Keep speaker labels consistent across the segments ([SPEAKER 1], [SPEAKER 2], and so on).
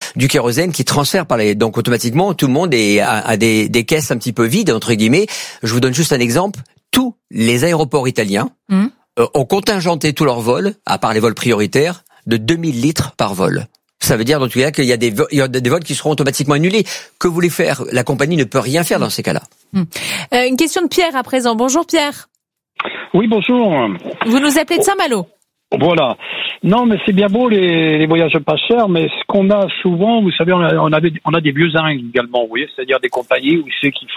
[SPEAKER 1] du kérosène qui transfère donc automatiquement tout le monde a des caisses un petit peu vides entre guillemets. Je vous donne juste un exemple. Tous les aéroports italiens ont contingenté tous leurs vols, à part les vols prioritaires, de 2000 litres par vol. Ça veut dire, dans tout cas, qu'il y a des vols qui seront automatiquement annulés. Que voulez faire? La compagnie ne peut rien faire dans ces cas-là.
[SPEAKER 2] Une question de Pierre à présent. Bonjour Pierre.
[SPEAKER 3] Oui, bonjour.
[SPEAKER 2] Vous nous appelez de Saint-Malo.
[SPEAKER 3] Voilà. Non, mais c'est bien beau les voyages pas chers, mais ce qu'on a souvent, vous savez, on a des vieux zincs également, vous voyez, c'est-à-dire des compagnies où c'est qu'ils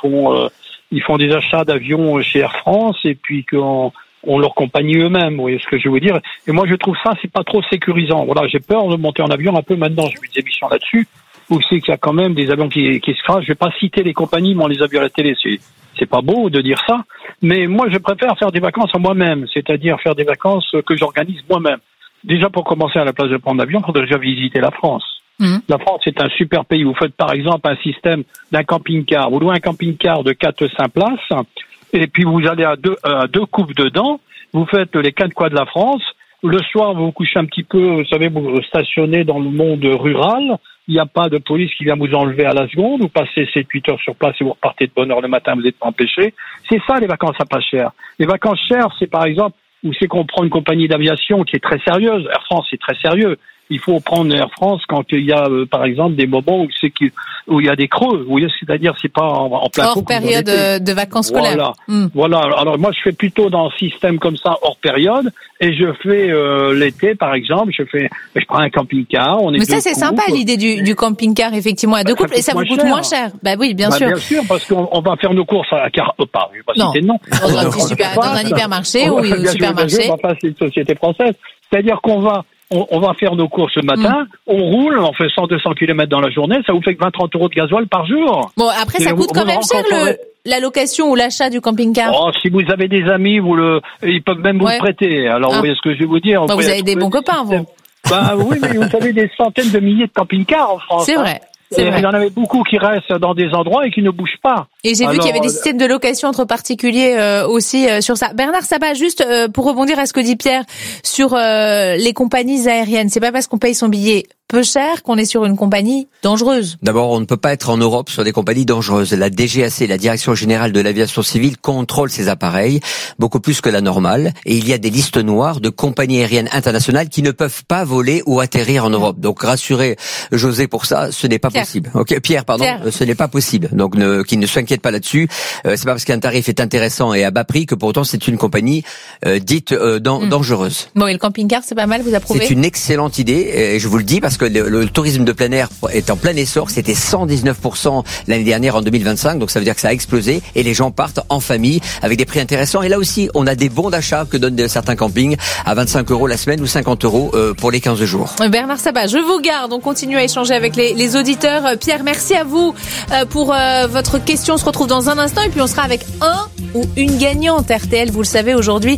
[SPEAKER 3] font des achats d'avions chez Air France et puis on leur compagnie eux-mêmes, vous voyez ce que je veux dire. Et moi, je trouve ça, c'est pas trop sécurisant. Voilà, j'ai peur de monter en avion un peu maintenant. J'ai vu des émissions là-dessus où c'est qu'il y a quand même des avions qui se crachent. Je vais pas citer les compagnies, mais on les a vues à la télé. C'est pas beau de dire ça. Mais moi, je préfère faire des vacances à moi-même, c'est-à-dire faire des vacances que j'organise moi-même. Déjà, pour commencer, à la place de prendre l'avion, il faudrait déjà visiter la France. La France est un super pays. Vous faites, par exemple, un système d'un camping-car. Vous louez un camping-car de 4-5 places. Et puis vous allez à deux coupes dedans, vous faites les 4 coins de la France. Le soir, vous vous couchez un petit peu, vous savez, vous stationnez dans le monde rural. Il n'y a pas de police qui vient vous enlever à la seconde. Vous passez 7-8 heures sur place et vous repartez de bonne heure le matin, vous n'êtes pas empêché. C'est ça, les vacances à pas cher. Les vacances chères, c'est par exemple où c'est qu'on prend une compagnie d'aviation qui est très sérieuse. Air France, c'est très sérieux. Il faut prendre Air France quand il y a, par exemple, des moments où il y a des creux. Vous voyez, c'est-à-dire, c'est pas en plein
[SPEAKER 2] hors période de vacances scolaires.
[SPEAKER 3] Voilà. Alors, moi, je fais plutôt dans un système comme ça, hors période, et je fais, l'été, par exemple, je prends un camping-car,
[SPEAKER 2] Mais ça, c'est sympa, l'idée du camping-car, effectivement, à deux couples, et ça vous coûte moins cher. Bah oui, bien sûr.
[SPEAKER 3] Bien sûr, parce qu'on va faire nos courses à Carrefour, je vais pas citer de nom.
[SPEAKER 2] Dans un hypermarché ou au supermarché.
[SPEAKER 3] On va passer une société française. C'est-à-dire qu'on va faire nos courses le matin, on roule, on fait 100-200 km dans la journée, ça vous fait que 20-30 euros de gasoil par jour.
[SPEAKER 2] Bon, après, ça coûte quand même cher la location ou l'achat du camping-car.
[SPEAKER 3] Oh, si vous avez des amis, ils peuvent même vous le prêter. Alors, vous voyez ce que je vais vous dire.
[SPEAKER 2] Vous avez des bons copains, vous.
[SPEAKER 3] Bah oui, mais vous avez des centaines de milliers de camping-cars en France.
[SPEAKER 2] C'est vrai.
[SPEAKER 3] Il y en avait beaucoup qui restent dans des endroits et qui ne bougent pas.
[SPEAKER 2] Et j'ai vu qu'il y avait des systèmes de location entre particuliers aussi sur ça. Bernard Sabat, juste pour rebondir à ce que dit Pierre sur les compagnies aériennes, c'est pas parce qu'on paye son billet peu cher qu'on est sur une compagnie dangereuse.
[SPEAKER 1] D'abord, on ne peut pas être en Europe sur des compagnies dangereuses. La DGAC, la Direction Générale de l'Aviation Civile, contrôle ces appareils beaucoup plus que la normale. Et il y a des listes noires de compagnies aériennes internationales qui ne peuvent pas voler ou atterrir en Europe. Donc, rassurez José pour ça, ce n'est pas possible. Ok, Pierre, ce n'est pas possible. Donc, qu'il ne s'inquiète pas là-dessus. C'est pas parce qu'un tarif est intéressant et à bas prix que pour autant c'est une compagnie dite dangereuse.
[SPEAKER 2] Bon, et le camping-car, c'est pas mal, vous approuvez?
[SPEAKER 1] C'est une excellente idée, et je vous le dis parce que le tourisme de plein air est en plein essor. C'était 119% l'année dernière en 2025, donc ça veut dire que ça a explosé et les gens partent en famille avec des prix intéressants. Et là aussi, on a des bons d'achat que donnent certains campings à 25 € la semaine ou 50 € pour les 15 jours.
[SPEAKER 2] Bernard Sabat, je vous garde. On continue à échanger avec les auditeurs. Pierre, merci à vous pour votre question. On se retrouve dans un instant et puis on sera avec un ou une gagnante. RTL, vous le savez, aujourd'hui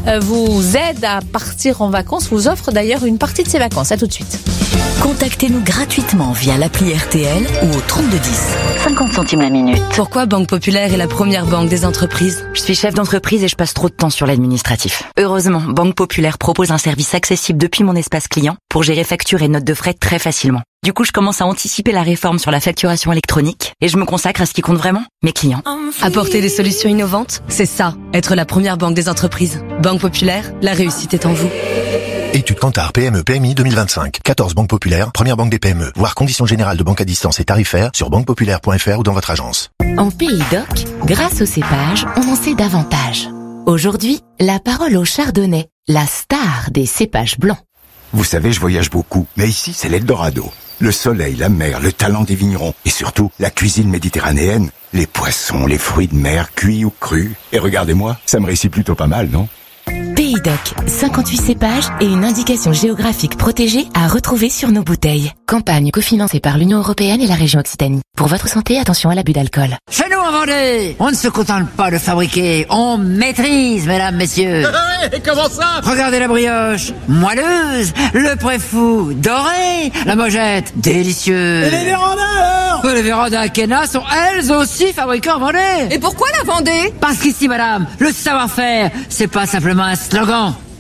[SPEAKER 2] vous aide à partir en vacances, vous offre d'ailleurs une partie de ses vacances. À tout de suite.
[SPEAKER 4] Contactez-nous gratuitement via l'appli RTL ou au 3210. 50 centimes la minute.
[SPEAKER 5] Pourquoi Banque Populaire est la première banque des entreprises?
[SPEAKER 4] Je suis chef d'entreprise et je passe trop de temps sur l'administratif. Heureusement, Banque Populaire propose un service accessible depuis mon espace client pour gérer factures et notes de frais très facilement. Du coup, je commence à anticiper la réforme sur la facturation électronique et je me consacre à ce qui compte vraiment, mes clients.
[SPEAKER 5] Apporter des solutions innovantes, c'est ça, être la première banque des entreprises. Banque Populaire, la réussite est en vous.
[SPEAKER 6] Étude Kantar PME PMI 2025. 14 banques populaires, première banque des PME. Voir conditions générales de banque à distance et tarifaires sur banquepopulaire.fr ou dans votre agence.
[SPEAKER 4] En Pays d'Oc, grâce au cépage, on en sait davantage. Aujourd'hui, la parole au chardonnay, la star des cépages blancs.
[SPEAKER 7] Vous savez, je voyage beaucoup, mais ici, c'est l'Eldorado. Le soleil, la mer, le talent des vignerons et surtout, la cuisine méditerranéenne. Les poissons, les fruits de mer, cuits ou crus. Et regardez-moi, ça me réussit plutôt pas mal, non ?
[SPEAKER 4] Pays d'Oc, 58 cépages et une indication géographique protégée à retrouver sur nos bouteilles. Campagne cofinancée par l'Union Européenne et la région Occitanie. Pour votre santé, attention à l'abus d'alcool.
[SPEAKER 8] Chez nous en Vendée, on ne se contente pas de fabriquer, on maîtrise, mesdames, messieurs.
[SPEAKER 9] Comment ça?
[SPEAKER 8] Regardez la brioche, moelleuse, le préfou, doré, la mojette, délicieuse.
[SPEAKER 9] Et les vérandas alors?
[SPEAKER 8] Les vérandas à Kena sont elles aussi fabriquées en Vendée.
[SPEAKER 10] Et pourquoi la Vendée?
[SPEAKER 8] Parce qu'ici, madame, le savoir-faire, c'est pas simplement un slogan.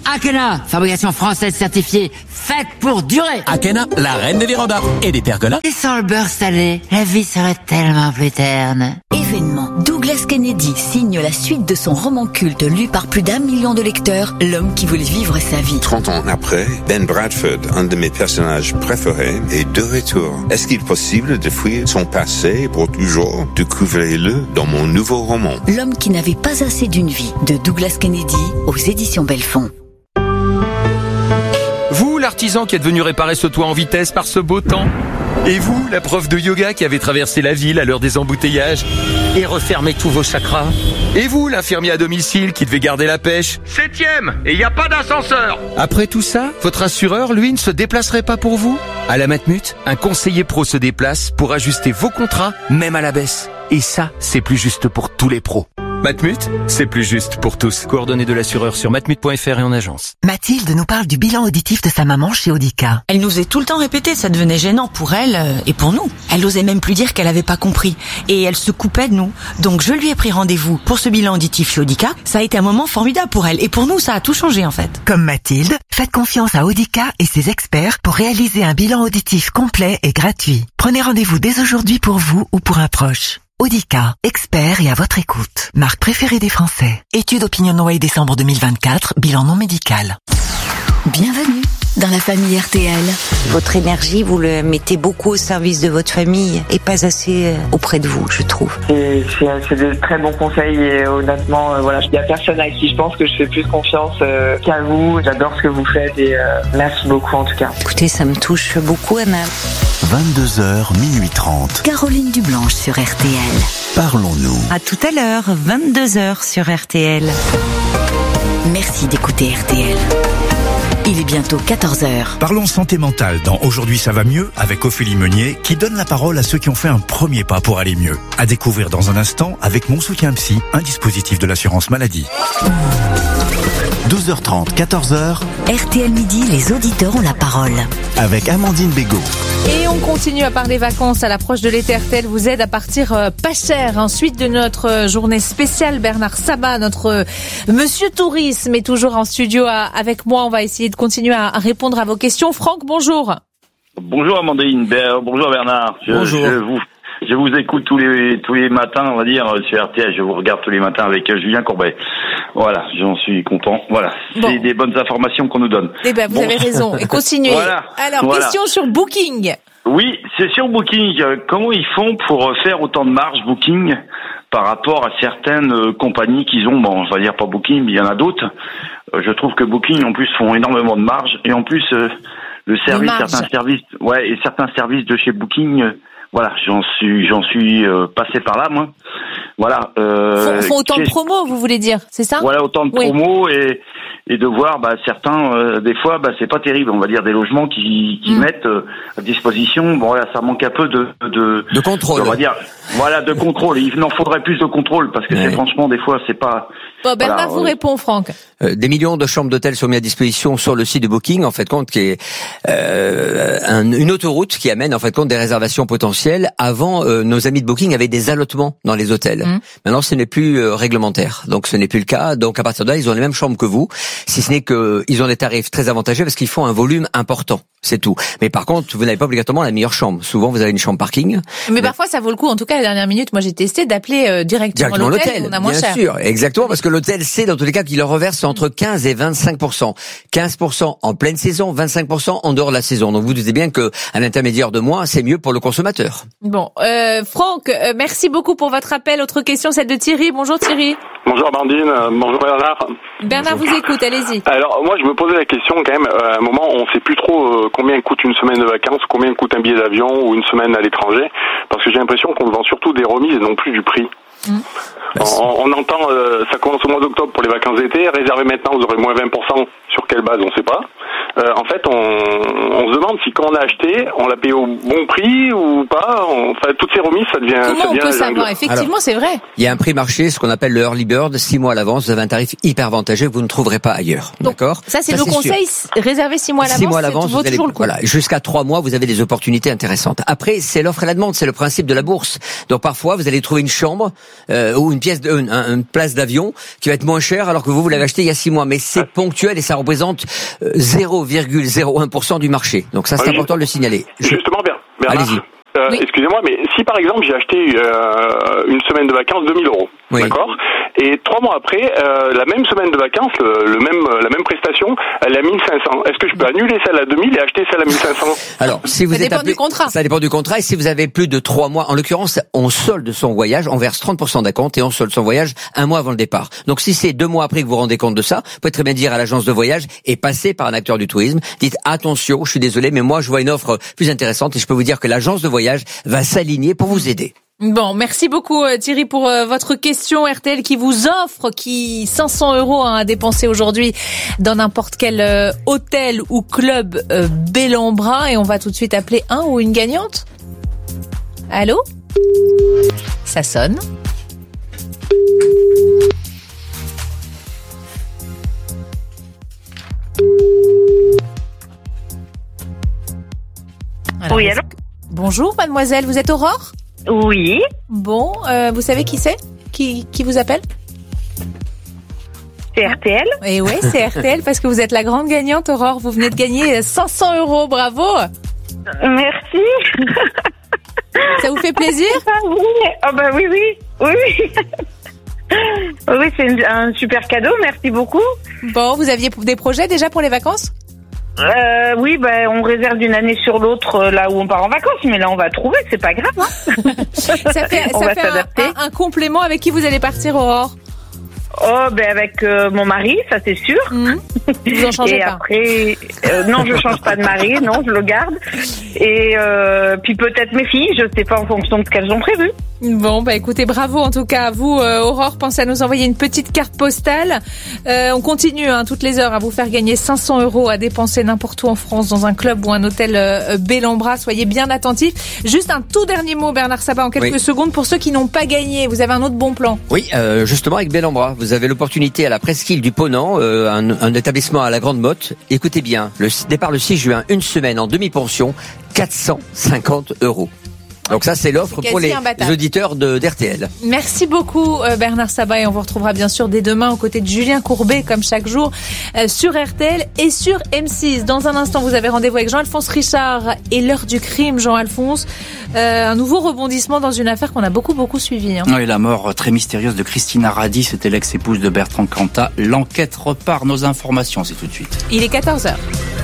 [SPEAKER 8] Akena, fabrication française certifiée, faite pour durer.
[SPEAKER 9] Akena, la reine des vérandas et des pergolas.
[SPEAKER 8] Et sans le beurre salé, la vie serait tellement plus terne.
[SPEAKER 4] Événement. Douglas Kennedy signe la suite de son roman culte lu par plus d'1 million de lecteurs, L'homme qui voulait vivre sa vie.
[SPEAKER 10] 30 ans après, Ben Bradford, un de mes personnages préférés, est de retour. Est-ce qu'il est possible de fuir son passé pour toujours? Découvrez-le dans mon nouveau roman.
[SPEAKER 4] L'homme qui n'avait pas assez d'une vie, de Douglas Kennedy, aux éditions Belfond.
[SPEAKER 11] Vous, l'artisan qui est venu réparer ce toit en vitesse par ce beau temps. Et vous, la prof de yoga qui avait traversé la ville à l'heure des embouteillages et refermé tous vos chakras. Et vous, l'infirmier à domicile qui devait garder la pêche. 7e, et il n'y a pas d'ascenseur. Après tout ça, votre assureur, lui, ne se déplacerait pas pour vous? À la Matmut, un conseiller pro se déplace pour ajuster vos contrats, même à la baisse. Et ça, c'est plus juste pour tous les pros. Matmut, c'est plus juste pour tous. Coordonnées de l'assureur sur matmut.fr et en agence.
[SPEAKER 12] Mathilde nous parle du bilan auditif de sa maman chez Audica.
[SPEAKER 13] Elle nous est tout le temps répété, ça devenait gênant pour elle et pour nous. Elle osait même plus dire qu'elle avait pas compris. Et elle se coupait de nous. Donc je lui ai pris rendez-vous pour ce bilan auditif chez Audica. Ça a été un moment formidable pour elle. Et pour nous, ça a tout changé en fait.
[SPEAKER 12] Comme Mathilde, faites confiance à Audica et ses experts pour réaliser un bilan auditif complet et gratuit. Prenez rendez-vous dès aujourd'hui pour vous ou pour un proche. Audica, expert et à votre écoute. Marque préférée des Français. Étude OpinionWay décembre 2024, bilan non médical.
[SPEAKER 4] Bienvenue dans la famille RTL.
[SPEAKER 14] Votre énergie, vous le mettez beaucoup au service de votre famille et pas assez auprès de vous, je trouve.
[SPEAKER 15] C'est de très bons conseils et honnêtement, voilà, il n'y a personne à qui je pense que je fais plus confiance qu'à vous. J'adore ce que vous faites et merci beaucoup en tout cas.
[SPEAKER 14] Écoutez, ça me touche beaucoup, Anna.
[SPEAKER 6] 22h, minuit 30.
[SPEAKER 4] Caroline Dublanche sur RTL.
[SPEAKER 6] Parlons-nous.
[SPEAKER 14] À tout à l'heure, 22h sur RTL.
[SPEAKER 4] Merci d'écouter RTL. Il est bientôt 14h.
[SPEAKER 16] Parlons santé mentale dans Aujourd'hui ça va mieux avec Ophélie Meunier qui donne la parole à ceux qui ont fait un premier pas pour aller mieux. À découvrir dans un instant avec Mon Soutien Psy, un dispositif de l'assurance maladie.
[SPEAKER 6] 12h30, 14h.
[SPEAKER 4] RTL Midi, les auditeurs ont la parole.
[SPEAKER 6] Avec Amandine Bégaud.
[SPEAKER 2] Et on continue à parler vacances à l'approche de l'été. RTL vous aide à partir pas cher. Ensuite de notre journée spéciale, Bernard Sabat, notre monsieur tourisme, est toujours en studio avec moi. On va essayer de continuer à répondre à vos questions. Franck, bonjour.
[SPEAKER 17] Bonjour Amandine, bonjour Bernard.
[SPEAKER 1] Bonjour.
[SPEAKER 17] Je vous écoute tous les matins, on va dire, sur RTL. Je vous regarde tous les matins avec Julien Courbet. Voilà, j'en suis content. Voilà, bon. C'est des bonnes informations qu'on nous donne.
[SPEAKER 2] Eh ben, vous avez raison. Et continuez. Alors, question sur Booking.
[SPEAKER 17] Oui, c'est sur Booking. Comment ils font pour faire autant de marge Booking par rapport à certaines compagnies qu'ils ont? Bon, je vais dire pas Booking, mais il y en a d'autres. Je trouve que Booking, en plus, font énormément de marge. Et en plus, le service, certains services de chez Booking, voilà, j'en suis passé par là, moi. Voilà.
[SPEAKER 2] Font autant de promos, vous voulez dire, c'est ça?
[SPEAKER 17] Voilà, autant de promos et de voir, certains, des fois, c'est pas terrible. On va dire des logements qui mettent à disposition. Bon, là, ça manque un peu de
[SPEAKER 1] contrôle.
[SPEAKER 17] On va dire, voilà, de contrôle. Il en faudrait plus de contrôle parce que c'est franchement, des fois, c'est pas.
[SPEAKER 2] Bon, Bernard vous répond, Franck.
[SPEAKER 1] Des millions de chambres d'hôtel sont mis à disposition sur le site de Booking, en fait, compte qui est une autoroute qui amène en fait compte des réservations potentielles. Avant, nos amis de Booking avaient des allotements dans les hôtels. Maintenant, ce n'est plus réglementaire, donc ce n'est plus le cas. Donc à partir de là, ils ont les mêmes chambres que vous, si ce n'est que ils ont des tarifs très avantageux parce qu'ils font un volume important. C'est tout. Mais par contre, vous n'avez pas obligatoirement la meilleure chambre. Souvent, vous avez une chambre parking.
[SPEAKER 2] Mais parfois, ça vaut le coup. En tout cas, à la dernière minute, moi, j'ai testé d'appeler directement l'hôtel. On a moins cher.
[SPEAKER 1] Bien sûr, exactement, parce que l'hôtel, c'est dans tous les cas qu'il leur reverse entre 15 et 25%. 15% en pleine saison, 25% en dehors de la saison. Donc, vous doutez bien que un intermédiaire de moins, c'est mieux pour le consommateur.
[SPEAKER 2] Bon, Franck, merci beaucoup pour votre appel. Autre question, celle de Thierry. Bonjour Thierry.
[SPEAKER 18] Bonjour Amandine, bonjour Bernard.
[SPEAKER 2] Bernard vous écoute, allez-y.
[SPEAKER 18] Alors moi je me posais la question quand même, à un moment on sait plus trop combien coûte une semaine de vacances, combien coûte un billet d'avion ou une semaine à l'étranger, parce que j'ai l'impression qu'on vend surtout des remises et non plus du prix. On entend, ça commence au mois d'octobre pour les vacances d'été, réservé maintenant vous aurez moins 20%, sur quelle base on sait pas. En fait on se demande si quand on a acheté, on l'a payé au bon prix ou pas. Enfin toutes ces remises ça devient...
[SPEAKER 2] Comment on peut savoir? Effectivement c'est vrai.
[SPEAKER 1] Il y a un prix marché, ce qu'on appelle le early bird, 6 mois à l'avance, vous avez un tarif hyper avantageux que vous ne trouverez pas ailleurs. D'accord?
[SPEAKER 2] Ça c'est le conseil, réserver 6 mois à l'avance.
[SPEAKER 1] 6 mois à l'avance,
[SPEAKER 2] vous allez,
[SPEAKER 1] voilà, jusqu'à 3 mois, vous avez des opportunités intéressantes. Après, c'est l'offre et la demande, c'est le principe de la bourse. Donc parfois, vous allez trouver une chambre ou une place d'avion qui va être moins chère alors que vous l'avez acheté il y a 6 mois. Mais c'est ponctuel et ça représente 0,01% du marché. Donc ça, c'est important de le signaler.
[SPEAKER 18] Justement, Bernard.
[SPEAKER 1] Allez-y.
[SPEAKER 18] Oui. Excusez-moi, mais si par exemple j'ai acheté une semaine de vacances 2000 €,
[SPEAKER 1] oui.
[SPEAKER 18] D'accord, et 3 mois après, la même semaine de vacances, la même prestation, elle est à 1500. Est-ce que je peux annuler celle à 2000 et acheter celle à 1500?
[SPEAKER 1] Alors, si vous
[SPEAKER 2] ça dépend du contrat.
[SPEAKER 1] Ça dépend du contrat. Et si vous avez plus de 3 mois, en l'occurrence, on solde son voyage, on verse 30% d'acompte et on solde son voyage 1 mois avant le départ. Donc si c'est 2 mois après que vous vous rendez compte de ça, vous pouvez très bien dire à l'agence de voyage et passer par un acteur du tourisme. Dites attention, je suis désolé, mais moi je vois une offre plus intéressante et je peux vous dire que l'agence de voyage va s'aligner pour vous aider.
[SPEAKER 2] Bon, merci beaucoup Thierry pour votre question. RTL qui vous offre 500 € à dépenser aujourd'hui dans n'importe quel hôtel ou club Bellambra. Et on va tout de suite appeler un ou une gagnante. Allô ? Ça sonne. Alors,
[SPEAKER 19] oui, allô ?
[SPEAKER 2] Bonjour mademoiselle, vous êtes Aurore ?
[SPEAKER 19] Oui.
[SPEAKER 2] Bon, vous savez qui c'est ? Qui vous appelle ?
[SPEAKER 19] C'est RTL ?
[SPEAKER 2] Et oui, c'est RTL parce que vous êtes la grande gagnante, Aurore. Vous venez de gagner 500 €, bravo.
[SPEAKER 19] Merci.
[SPEAKER 2] Ça vous fait plaisir ?
[SPEAKER 19] Oui. Oh bah oui. Oui, c'est un super cadeau, merci beaucoup.
[SPEAKER 2] Bon, vous aviez des projets déjà pour les vacances ?
[SPEAKER 19] Oui, on réserve d'une année sur l'autre là où on part en vacances, mais là on va trouver, c'est pas grave. Hein.
[SPEAKER 2] Ça fait un complément. Avec qui vous allez partir, Aurore ?
[SPEAKER 19] Oh, avec mon mari, ça c'est sûr.
[SPEAKER 2] Vous en changez pas ?
[SPEAKER 19] Et après, non, je change pas de mari, non, je le garde. Et puis peut-être mes filles, je sais pas en fonction de ce qu'elles ont prévu.
[SPEAKER 2] Bon, écoutez, bravo en tout cas à vous, Aurore. Pensez à nous envoyer une petite carte postale. On continue toutes les heures à vous faire gagner 500 € à dépenser n'importe où en France dans un club ou un hôtel Bellambra. Soyez bien attentifs. Juste un tout dernier mot, Bernard Sabat, en quelques secondes pour ceux qui n'ont pas gagné. Vous avez un autre bon plan ?
[SPEAKER 1] Oui, justement avec Bellambra, vous avez l'opportunité à la presqu'île du Ponant, un établissement à la Grande Motte. Écoutez bien, le départ le 6 juin, une semaine en demi-pension, 450 €. Donc ça, c'est l'offre pour les auditeurs d'RTL.
[SPEAKER 2] Merci beaucoup Bernard Sabat et on vous retrouvera bien sûr dès demain aux côtés de Julien Courbet comme chaque jour sur RTL et sur M6. Dans un instant, vous avez rendez-vous avec Jean-Alphonse Richard et l'heure du crime, Jean-Alphonse. Un nouveau rebondissement dans une affaire qu'on a beaucoup suivie.
[SPEAKER 20] Oui, la mort très mystérieuse de Christina Radi, c'était l'ex-épouse de Bertrand Cantat. L'enquête repart, nos informations, c'est tout de suite.
[SPEAKER 2] Il est 14h.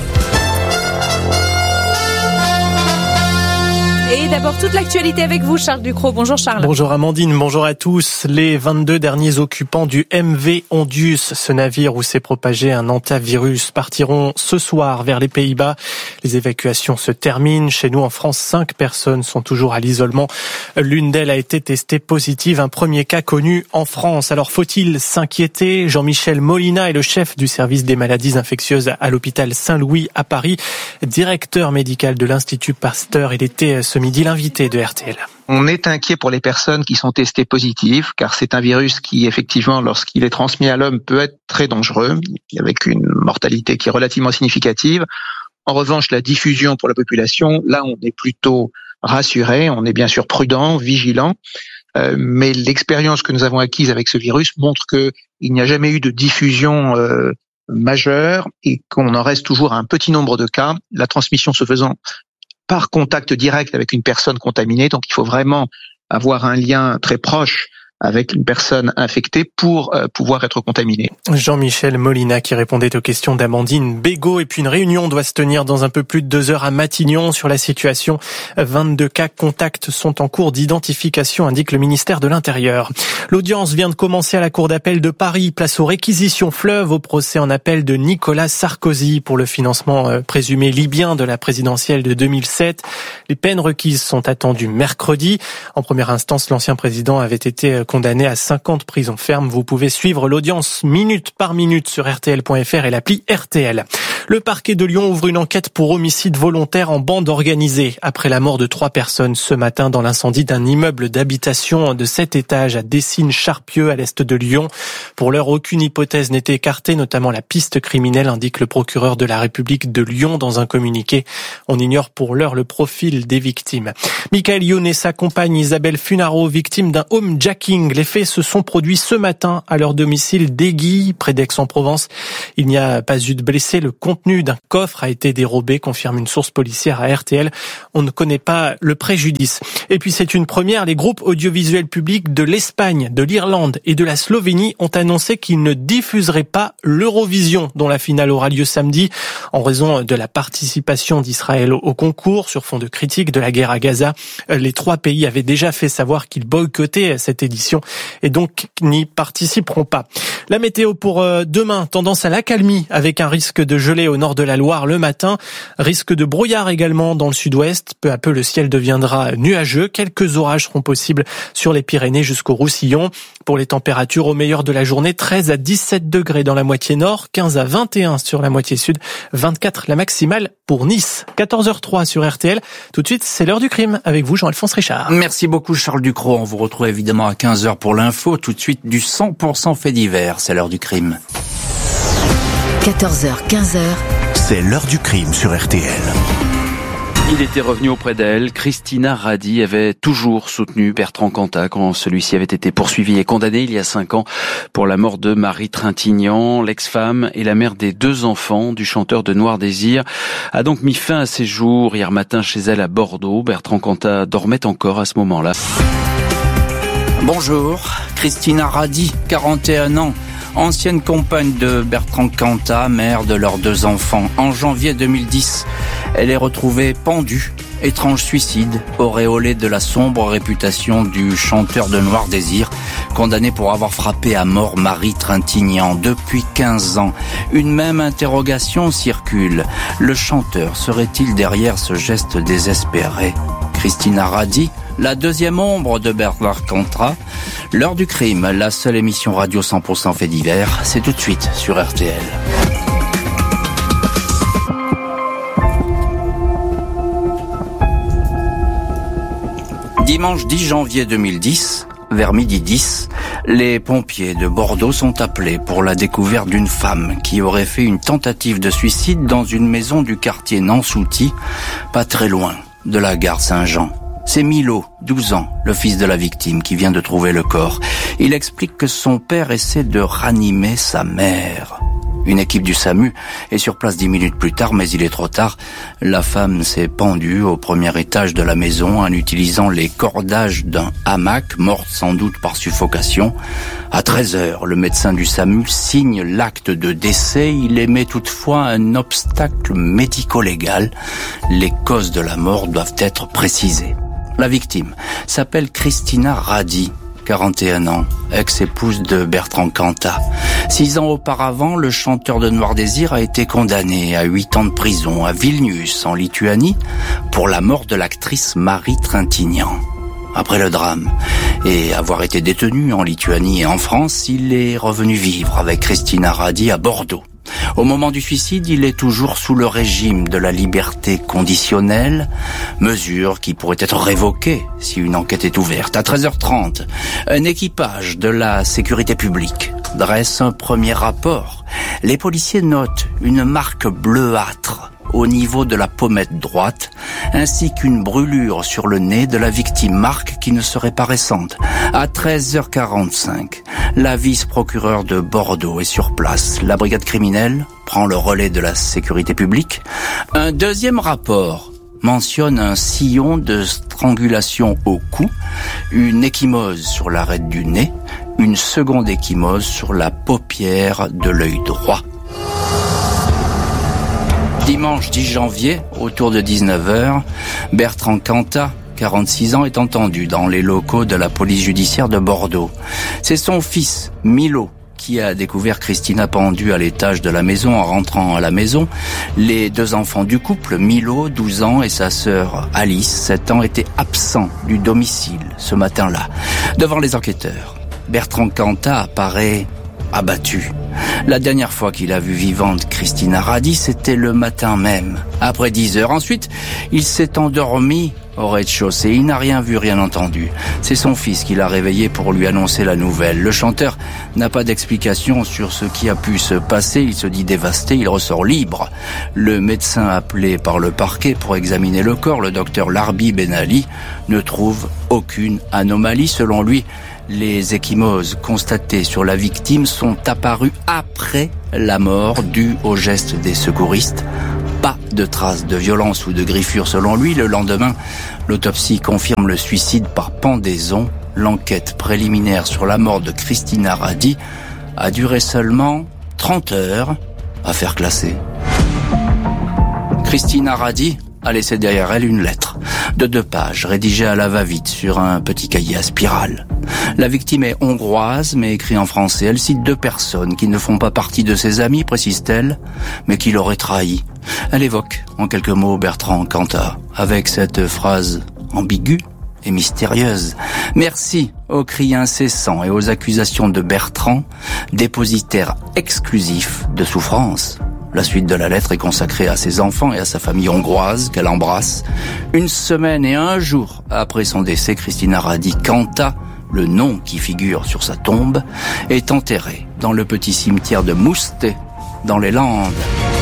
[SPEAKER 2] Et d'abord, toute l'actualité avec vous, Charles Ducrot. Bonjour Charles.
[SPEAKER 21] Bonjour Amandine, bonjour à tous. Les 22 derniers occupants du MV Ondius, ce navire où s'est propagé un hantavirus, partiront ce soir vers les Pays-Bas. Les évacuations se terminent. Chez nous, en France, 5 personnes sont toujours à l'isolement. L'une d'elles a été testée positive, un premier cas connu en France. Alors, faut-il s'inquiéter ? Jean-Michel Molina est le chef du service des maladies infectieuses à l'hôpital Saint-Louis à Paris, directeur médical de l'Institut Pasteur. Il était ce midi l'invité de RTL.
[SPEAKER 22] On est inquiet pour les personnes qui sont testées positives, car c'est un virus qui, effectivement, lorsqu'il est transmis à l'homme, peut être très dangereux, avec une mortalité qui est relativement significative. En revanche, la diffusion pour la population, là, on est plutôt rassuré, on est bien sûr prudent, vigilant, mais l'expérience que nous avons acquise avec ce virus montre qu'il n'y a jamais eu de diffusion majeure et qu'on en reste toujours à un petit nombre de cas, la transmission se faisant par contact direct avec une personne contaminée. Donc, il faut vraiment avoir un lien très proche avec une personne infectée pour pouvoir être contaminé.
[SPEAKER 21] Jean-Michel Molina qui répondait aux questions d'Amandine Bégaud. Et puis une réunion doit se tenir dans un peu plus de 2 heures à Matignon sur la situation. 22 cas contacts sont en cours d'identification, indique le ministère de l'Intérieur. L'audience vient de commencer à la Cour d'appel de Paris. Place aux réquisitions fleuves au procès en appel de Nicolas Sarkozy pour le financement présumé libyen de la présidentielle de 2007. Les peines requises sont attendues mercredi. En première instance, l'ancien président avait été condamné à 5 ans de prison ferme. Vous pouvez suivre l'audience minute par minute sur rtl.fr et l'appli RTL. Le parquet de Lyon ouvre une enquête pour homicide volontaire en bande organisée après la mort de 3 personnes ce matin dans l'incendie d'un immeuble d'habitation de 7 étages à Dessines-Charpieu à l'est de Lyon. Pour l'heure, aucune hypothèse n'est écartée, notamment la piste criminelle, indique le procureur de la République de Lyon dans un communiqué. On ignore pour l'heure le profil des victimes. Michael Youn et sa compagne Isabelle Funaro, victimes d'un homejacking booking. Les faits se sont produits ce matin à leur domicile d'Aiguilles, près d'Aix-en-Provence. Il n'y a pas eu de blessés. Le contenu d'un coffre a été dérobé, confirme une source policière à RTL. On ne connaît pas le préjudice. Et puis c'est une première. Les groupes audiovisuels publics de l'Espagne, de l'Irlande et de la Slovénie ont annoncé qu'ils ne diffuseraient pas l'Eurovision, dont la finale aura lieu samedi, en raison de la participation d'Israël au concours sur fond de critique de la guerre à Gaza. Les 3 pays avaient déjà fait savoir qu'ils boycottaient cette édition et donc n'y participeront pas. La météo pour demain, tendance à l'accalmie avec un risque de gelée au nord de la Loire le matin, risque de brouillard également dans le sud-ouest. Peu à peu, le ciel deviendra nuageux. Quelques orages seront possibles sur les Pyrénées jusqu'au Roussillon. Pour les températures au meilleur de la journée, 13 à 17 degrés dans la moitié nord, 15 à 21 sur la moitié sud, 24 la maximale pour Nice. 14h03 sur RTL. Tout de suite, c'est l'heure du crime avec vous, Jean-Alphonse Richard.
[SPEAKER 20] Merci beaucoup, Charles Ducrot. On vous retrouve évidemment à 15h pour l'info. Tout de suite, du 100% fait divers. C'est l'heure du crime.
[SPEAKER 3] 14h, 15h.
[SPEAKER 6] C'est l'heure du crime sur RTL.
[SPEAKER 20] Il était revenu auprès d'elle. Christina Radi avait toujours soutenu Bertrand Cantat quand celui-ci avait été poursuivi et condamné il y a 5 ans pour la mort de Marie Trintignant. L'ex-femme et la mère des 2 enfants du chanteur de Noir Désir a donc mis fin à ses jours hier matin chez elle à Bordeaux. Bertrand Cantat dormait encore à ce moment-là. Bonjour, Christina Radi, 41 ans. Ancienne compagne de Bertrand Cantat, mère de leurs 2 enfants. En janvier 2010, elle est retrouvée pendue. Étrange suicide, auréolé de la sombre réputation du chanteur de Noir Désir, condamné pour avoir frappé à mort Marie Trintignant depuis 15 ans. Une même interrogation circule. Le chanteur serait-il derrière ce geste désespéré ? Christina Radi, la deuxième ombre de Bertrand Cantat. L'heure du crime, la seule émission radio 100% fait divers, c'est tout de suite sur RTL. Dimanche 10 janvier 2010, vers midi 10, les pompiers de Bordeaux sont appelés pour la découverte d'une femme qui aurait fait une tentative de suicide dans une maison du quartier Nansouty, pas très loin de la gare Saint-Jean. C'est Milo, 12 ans, le fils de la victime, qui vient de trouver le corps. Il explique que son père essaie de ranimer sa mère. Une équipe du SAMU est sur place 10 minutes plus tard, mais il est trop tard. La femme s'est pendue au premier étage de la maison en utilisant les cordages d'un hamac, morte sans doute par suffocation. À 13h, le médecin du SAMU signe l'acte de décès. Il émet toutefois un obstacle médico-légal. Les causes de la mort doivent être précisées. La victime s'appelle Christina Radi, 41 ans, ex-épouse de Bertrand Cantat. 6 ans auparavant, le chanteur de Noir Désir a été condamné à 8 ans de prison à Vilnius, en Lituanie, pour la mort de l'actrice Marie Trintignant. Après le drame et avoir été détenu en Lituanie et en France, il est revenu vivre avec Christina Radi à Bordeaux. Au moment du suicide, il est toujours sous le régime de la liberté conditionnelle, mesure qui pourrait être révoquée si une enquête est ouverte. À 13h30, un équipage de la sécurité publique dresse un premier rapport. Les policiers notent une marque bleuâtre au niveau de la pommette droite, ainsi qu'une brûlure sur le nez de la victime, marque qui ne serait pas récente. À 13h45, la vice-procureure de Bordeaux est sur place. La brigade criminelle prend le relais de la sécurité publique. Un deuxième rapport mentionne un sillon de strangulation au cou, une ecchymose sur l'arête du nez, une seconde ecchymose sur la paupière de l'œil droit. Dimanche 10 janvier, autour de 19h, Bertrand Cantat, 46 ans, est entendu dans les locaux de la police judiciaire de Bordeaux. C'est son fils, Milo, qui a découvert Christina pendue à l'étage de la maison en rentrant à la maison. Les 2 enfants du couple, Milo, 12 ans, et sa sœur Alice, 7 ans, étaient absents du domicile ce matin-là. Devant les enquêteurs, Bertrand Cantat apparaît abattu. La dernière fois qu'il a vu vivante Christina Radi, c'était le matin même, après 10h. Ensuite, il s'est endormi au rez-de-chaussée. Il n'a rien vu, rien entendu. C'est son fils qui l'a réveillé pour lui annoncer la nouvelle. Le chanteur n'a pas d'explication sur ce qui a pu se passer. Il se dit dévasté, il ressort libre. Le médecin appelé par le parquet pour examiner le corps, le docteur Larbi Ben Ali, ne trouve aucune anomalie. Selon lui, les ecchymoses constatées sur la victime sont apparues après la mort, dues au geste des secouristes. Pas de traces de violence ou de griffure selon lui. Le lendemain, l'autopsie confirme le suicide par pendaison. L'enquête préliminaire sur la mort de Christina Radi a duré seulement 30 heures. Affaire classée. Christina Radi a laissé derrière elle une lettre de 2 pages, rédigée à la va-vite sur un petit cahier à spirale. La victime est hongroise, mais écrit en français. Elle cite 2 personnes qui ne font pas partie de ses amis, précise-t-elle, mais qui l'auraient trahi. Elle évoque, en quelques mots, Bertrand Cantat, avec cette phrase ambiguë et mystérieuse. Merci aux cris incessants et aux accusations de Bertrand, dépositaire exclusif de souffrance. La suite de la lettre est consacrée à ses enfants et à sa famille hongroise qu'elle embrasse. 1 semaine et 1 jour après son décès, Christina Radi Cantat, le nom qui figure sur sa tombe, est enterrée dans le petit cimetière de Moustet, dans les Landes.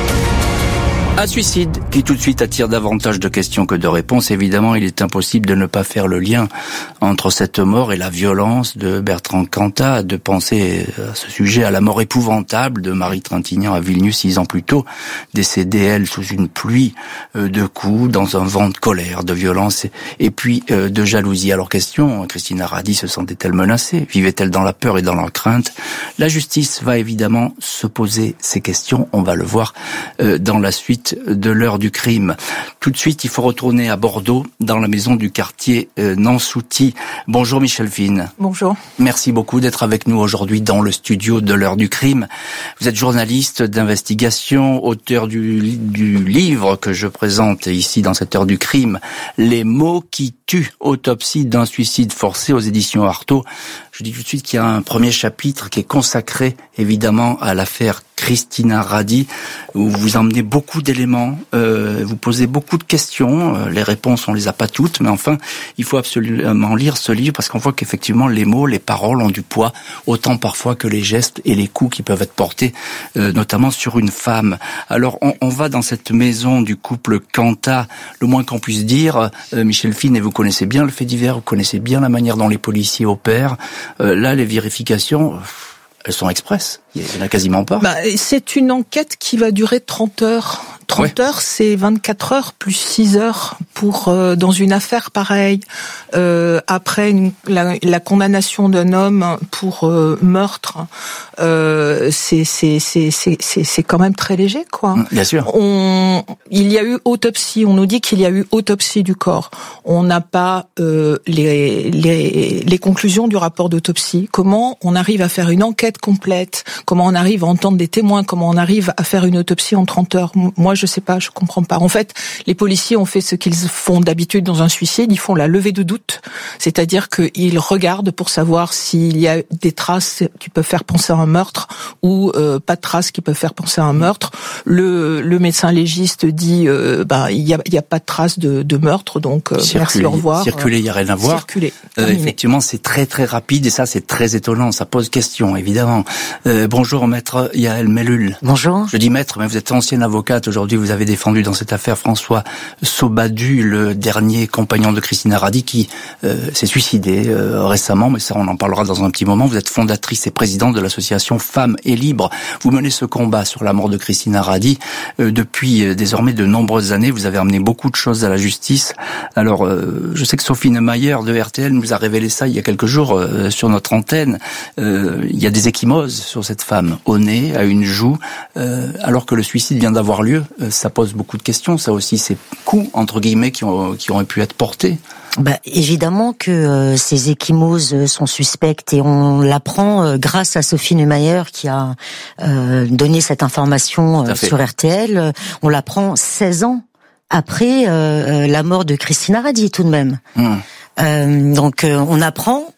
[SPEAKER 20] Un suicide qui tout de suite attire davantage de questions que de réponses. Évidemment, il est impossible de ne pas faire le lien entre cette mort et la violence de Bertrand Cantat, de penser à ce sujet à la mort épouvantable de Marie Trintignant à Vilnius 6 ans plus tôt, décédée elle sous une pluie de coups, dans un vent de colère, de violence et puis de jalousie. Alors question, Christina Radi se sentait-elle menacée? Vivait-elle dans la peur et dans la crainte? La justice va évidemment se poser ces questions, on va le voir dans la suite de l'heure du crime. Tout de suite, il faut retourner à Bordeaux, dans la maison du quartier Nansouty. Bonjour Michel Fine.
[SPEAKER 3] Bonjour.
[SPEAKER 20] Merci beaucoup d'être avec nous aujourd'hui dans le studio de l'heure du crime. Vous êtes journaliste d'investigation, auteur du livre que je présente ici dans cette heure du crime, Les mots qui tuent, autopsie d'un suicide forcé aux éditions Artaud. Je dis tout de suite qu'il y a un premier chapitre qui est consacré évidemment à l'affaire Christina Radi, où vous emmenez beaucoup d'éléments, vous posez beaucoup de questions, les réponses on les a pas toutes, mais enfin il faut absolument lire ce livre parce qu'on voit qu'effectivement les mots, les paroles ont du poids, autant parfois que les gestes et les coups qui peuvent être portés, notamment sur une femme. Alors on va dans cette maison du couple Cantat, le moins qu'on puisse dire, Michel Fine, et vous connaissez bien le fait divers, vous connaissez bien la manière dont les policiers opèrent, là les vérifications, elles sont express. Il n'y en a quasiment pas.
[SPEAKER 3] C'est une enquête qui va durer 30 heures. 30 heures, c'est 24 heures plus 6 heures pour dans une affaire pareille. Après la condamnation d'un homme pour meurtre, c'est quand même très léger, quoi.
[SPEAKER 20] Bien sûr.
[SPEAKER 3] Il y a eu autopsie. On nous dit qu'il y a eu autopsie du corps. On n'a pas les conclusions du rapport d'autopsie. Comment on arrive à faire une enquête complète? Comment on arrive à entendre des témoins? Comment on arrive à faire une autopsie en 30 heures? Moi, je sais pas, je comprends pas. En fait, les policiers ont fait ce qu'ils font d'habitude dans un suicide. Ils font la levée de doute. C'est-à-dire qu'ils regardent pour savoir s'il y a des traces qui peuvent faire penser à un meurtre ou pas de traces qui peuvent faire penser à un meurtre. Le médecin légiste dit, il y a pas de traces de meurtre, donc merci, au revoir.
[SPEAKER 20] Circuler, il y a rien à voir.
[SPEAKER 3] Circuler.
[SPEAKER 20] Effectivement, c'est très très rapide et ça c'est très étonnant. Ça pose question, évidemment. Bonjour maître Yael Mellul.
[SPEAKER 14] Bonjour.
[SPEAKER 20] Je dis maître, mais vous êtes ancienne avocate. Aujourd'hui, vous avez défendu dans cette affaire François Sobadu, le dernier compagnon de Christina Radi qui s'est suicidé récemment, mais ça on en parlera dans un petit moment. Vous êtes fondatrice et présidente de l'association Femmes et Libres. Vous menez ce combat sur la mort de Christina Radi depuis désormais de nombreuses années. Vous avez amené beaucoup de choses à la justice. Alors, je sais que Sophie Neumayer de RTL nous a révélé ça il y a quelques jours sur notre antenne. Il y a des ecchymoses sur cette femme, au nez, à une joue, alors que le suicide vient d'avoir lieu. Ça pose beaucoup de questions. Ça aussi, ces coups, entre guillemets, qui auraient pu être portés.
[SPEAKER 14] Évidemment que ces ecchymoses sont suspectes et on l'apprend grâce à Sophie Neumayer qui a donné cette information sur RTL. On l'apprend 16 ans après la mort de Christina Radi tout de même. Donc on apprend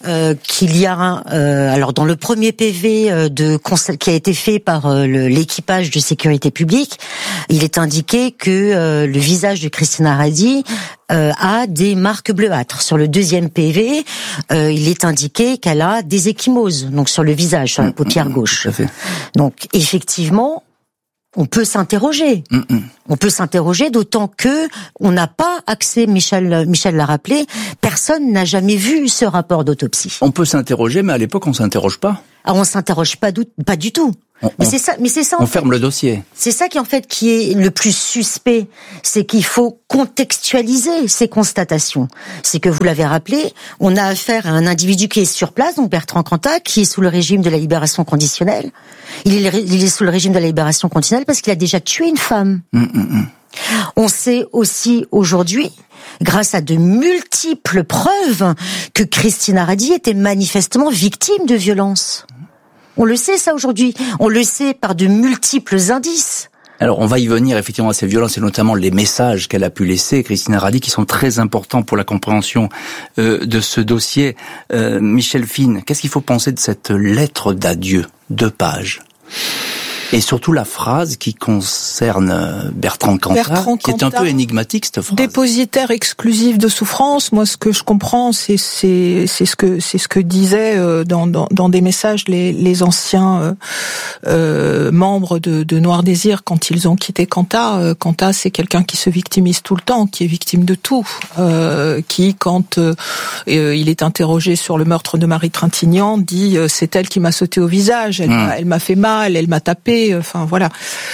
[SPEAKER 14] qu'il y a alors dans le premier PV qui a été fait par l'équipage de sécurité publique, il est indiqué que le visage de Christina Radi a des marques bleuâtres. Sur le deuxième PV, il est indiqué qu'elle a des ecchymoses, donc sur le visage, sur la paupière gauche. Donc effectivement, on peut s'interroger. On peut s'interroger, d'autant que on n'a pas accès, Michel l'a rappelé, personne n'a jamais vu ce rapport d'autopsie.
[SPEAKER 20] On peut s'interroger, mais à l'époque, on s'interroge pas.
[SPEAKER 14] Alors on s'interroge pas du tout. Mais c'est ça.
[SPEAKER 20] On ferme le dossier.
[SPEAKER 14] C'est ça qui est le plus suspect, c'est qu'il faut contextualiser ces constatations. C'est que vous l'avez rappelé, on a affaire à un individu qui est sur place, donc Bertrand Cantat, qui est sous le régime de la libération conditionnelle. Il est sous le régime de la libération conditionnelle parce qu'il a déjà tué une femme. On sait aussi aujourd'hui, grâce à de multiples preuves, que Christina Radi était manifestement victime de violences. On le sait ça aujourd'hui, on le sait par de multiples indices.
[SPEAKER 20] Alors on va y venir effectivement à ces violences et notamment les messages qu'elle a pu laisser, Christina Radi, qui sont très importants pour la compréhension de ce dossier. Michel Fine, qu'est-ce qu'il faut penser de cette lettre d'adieu, 2 pages ? Et surtout la phrase qui concerne Bertrand Cantat, qui est un peu énigmatique, cette phrase.
[SPEAKER 3] Dépositaire exclusif de souffrance. Moi, ce que je comprends, c'est ce que disaient dans des messages les anciens membres de Noir Désir quand ils ont quitté Cantat. Cantat, c'est quelqu'un qui se victimise tout le temps, qui est victime de tout, qui quand il est interrogé sur le meurtre de Marie Trintignant, dit c'est elle qui m'a sauté au visage, elle m'a fait mal, elle m'a tapé. Enfin voilà.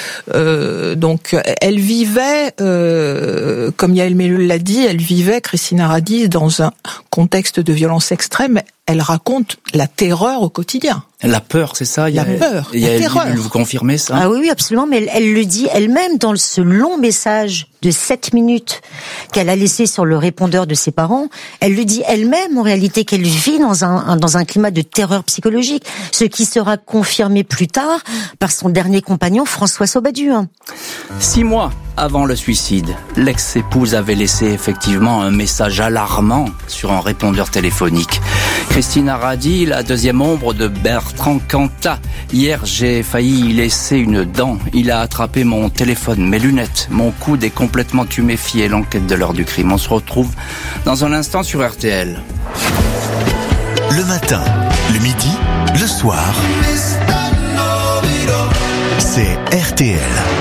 [SPEAKER 3] Donc elle vivait, comme Yael Mellul l'a dit, elle vivait, Christina Radi, dans un contexte de violence extrême. Elle raconte la terreur au quotidien.
[SPEAKER 20] La peur, c'est ça?
[SPEAKER 3] La peur, la terreur.
[SPEAKER 20] Vous confirmez ça?
[SPEAKER 14] Ah oui, absolument, mais elle le dit elle-même dans ce long message de 7 minutes qu'elle a laissé sur le répondeur de ses parents. Elle le dit elle-même, en réalité, qu'elle vit dans un climat de terreur psychologique, ce qui sera confirmé plus tard par son dernier compagnon, François Sobadu.
[SPEAKER 20] 6 mois avant le suicide, l'ex-épouse avait laissé effectivement un message alarmant sur un répondeur téléphonique. Christina Radi, la deuxième ombre de Bertrand Cantat. Hier, j'ai failli y laisser une dent. Il a attrapé mon téléphone, mes lunettes. Mon coude est complètement tuméfié. L'enquête de l'heure du crime. On se retrouve dans un instant sur RTL.
[SPEAKER 6] Le matin, le midi, le soir. C'est RTL.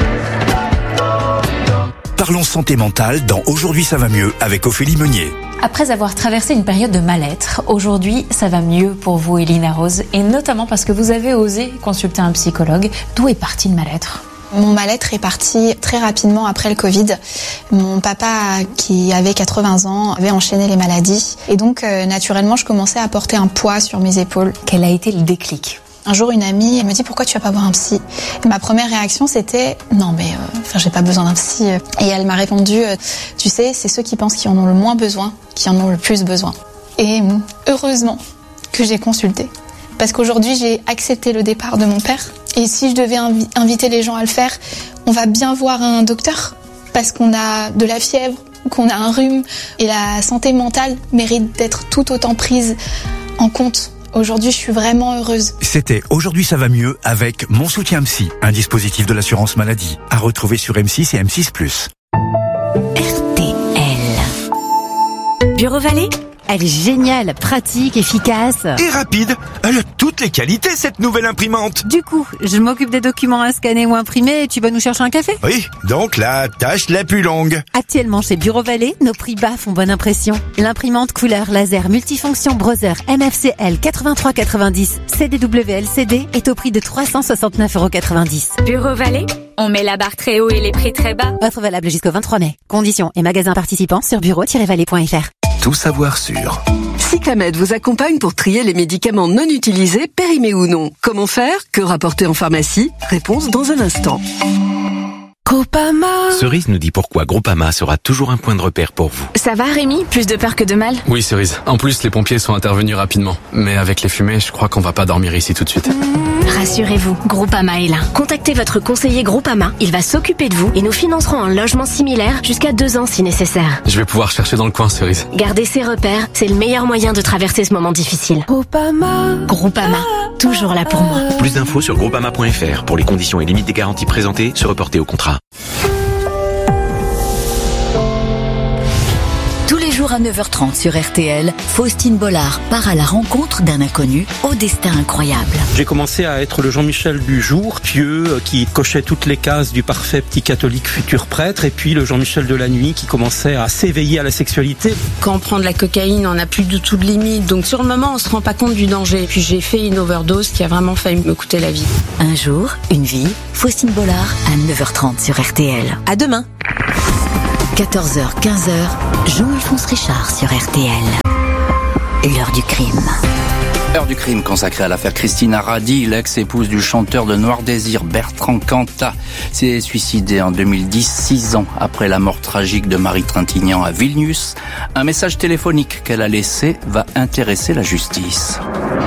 [SPEAKER 6] Parlons santé mentale dans Aujourd'hui ça va mieux avec Ophélie Meunier.
[SPEAKER 5] Après avoir traversé une période de mal-être, aujourd'hui ça va mieux pour vous, Elina Rose, et notamment parce que vous avez osé consulter un psychologue. D'où est parti le mal-être ?
[SPEAKER 7] Mon mal-être est parti très rapidement après le Covid. Mon papa, qui avait 80 ans, avait enchaîné les maladies. Et donc, naturellement, je commençais à porter un poids sur mes épaules.
[SPEAKER 5] Quel a été le déclic ?
[SPEAKER 7] Un jour, une amie, elle me dit « Pourquoi tu vas pas voir un psy ?» Et ma première réaction, c'était « Non, mais j'ai pas besoin d'un psy. » Et elle m'a répondu « Tu sais, c'est ceux qui pensent qu'ils en ont le moins besoin, qui en ont le plus besoin. » Et heureusement que j'ai consulté. Parce qu'aujourd'hui, j'ai accepté le départ de mon père. Et si je devais inviter les gens à le faire, on va bien voir un docteur. Parce qu'on a de la fièvre, qu'on a un rhume. Et la santé mentale mérite d'être tout autant prise en compte. Aujourd'hui, je suis vraiment heureuse.
[SPEAKER 16] C'était Aujourd'hui ça va mieux avec Mon Soutien Psy, un dispositif de l'assurance maladie. À retrouver sur M6 et M6+.
[SPEAKER 23] RTL. Bureau Vallée ? Elle est géniale, pratique, efficace.
[SPEAKER 24] Et rapide. Elle a toutes les qualités, cette nouvelle imprimante.
[SPEAKER 23] Du coup, je m'occupe des documents à scanner ou imprimer et tu vas nous chercher un café ?
[SPEAKER 24] Oui, donc la tâche la plus longue.
[SPEAKER 23] Actuellement chez Bureau Vallée, nos prix bas font bonne impression. L'imprimante couleur laser multifonction Brother MFCL 8390 CDW-LCD est au prix de 369,90 €.
[SPEAKER 25] Bureau Vallée, on met la barre très haut et les prix très bas.
[SPEAKER 23] Offre valable jusqu'au 23 mai. Conditions et magasins participants sur bureau-vallée.fr.
[SPEAKER 6] Tout savoir sur.
[SPEAKER 26] Cyclamed vous accompagne pour trier les médicaments non utilisés, périmés ou non. Comment faire ? Que rapporter en pharmacie ? Réponse dans un instant.
[SPEAKER 27] Groupama.
[SPEAKER 28] Cerise nous dit pourquoi Groupama sera toujours un point de repère pour vous.
[SPEAKER 25] Ça va Rémi ? Plus de peur que de mal ?
[SPEAKER 29] Oui Cerise. En plus les pompiers sont intervenus rapidement. Mais avec les fumées, je crois qu'on va pas dormir ici tout de suite.
[SPEAKER 25] Rassurez-vous, Groupama est là. Contactez votre conseiller Groupama, il va s'occuper de vous et nous financerons un logement similaire jusqu'à 2 ans si nécessaire.
[SPEAKER 28] Je vais pouvoir chercher dans le coin, Cerise.
[SPEAKER 25] Garder ses repères, c'est le meilleur moyen de traverser ce moment difficile. Groupama, toujours là pour moi.
[SPEAKER 28] Plus d'infos sur groupama.fr. Pour les conditions et limites des garanties présentées, se reporter au contrat.
[SPEAKER 4] Tous les jours à 9h30 sur RTL, Faustine Bollard part à la rencontre d'un inconnu au destin incroyable.
[SPEAKER 8] J'ai commencé à être le Jean-Michel du jour, pieux, qui cochait toutes les cases du parfait petit catholique futur prêtre, et puis le Jean-Michel de la nuit qui commençait à s'éveiller à la sexualité.
[SPEAKER 9] Quand on prend de la cocaïne, on n'a plus du tout de limite, donc sur le moment, on se rend pas compte du danger. Puis j'ai fait une overdose qui a vraiment failli me coûter la vie.
[SPEAKER 4] Un jour, une vie, Faustine Bollard à 9h30 sur RTL. À demain. 14h, 15h, Jean-Alphonse Richard sur RTL. L'heure du crime.
[SPEAKER 20] L'heure du crime consacrée à l'affaire Christina Radi, l'ex-épouse du chanteur de Noir Désir, Bertrand Cantat, s'est suicidée en 2010, 6 ans après la mort tragique de Marie Trintignant à Vilnius. Un message téléphonique qu'elle a laissé va intéresser la justice.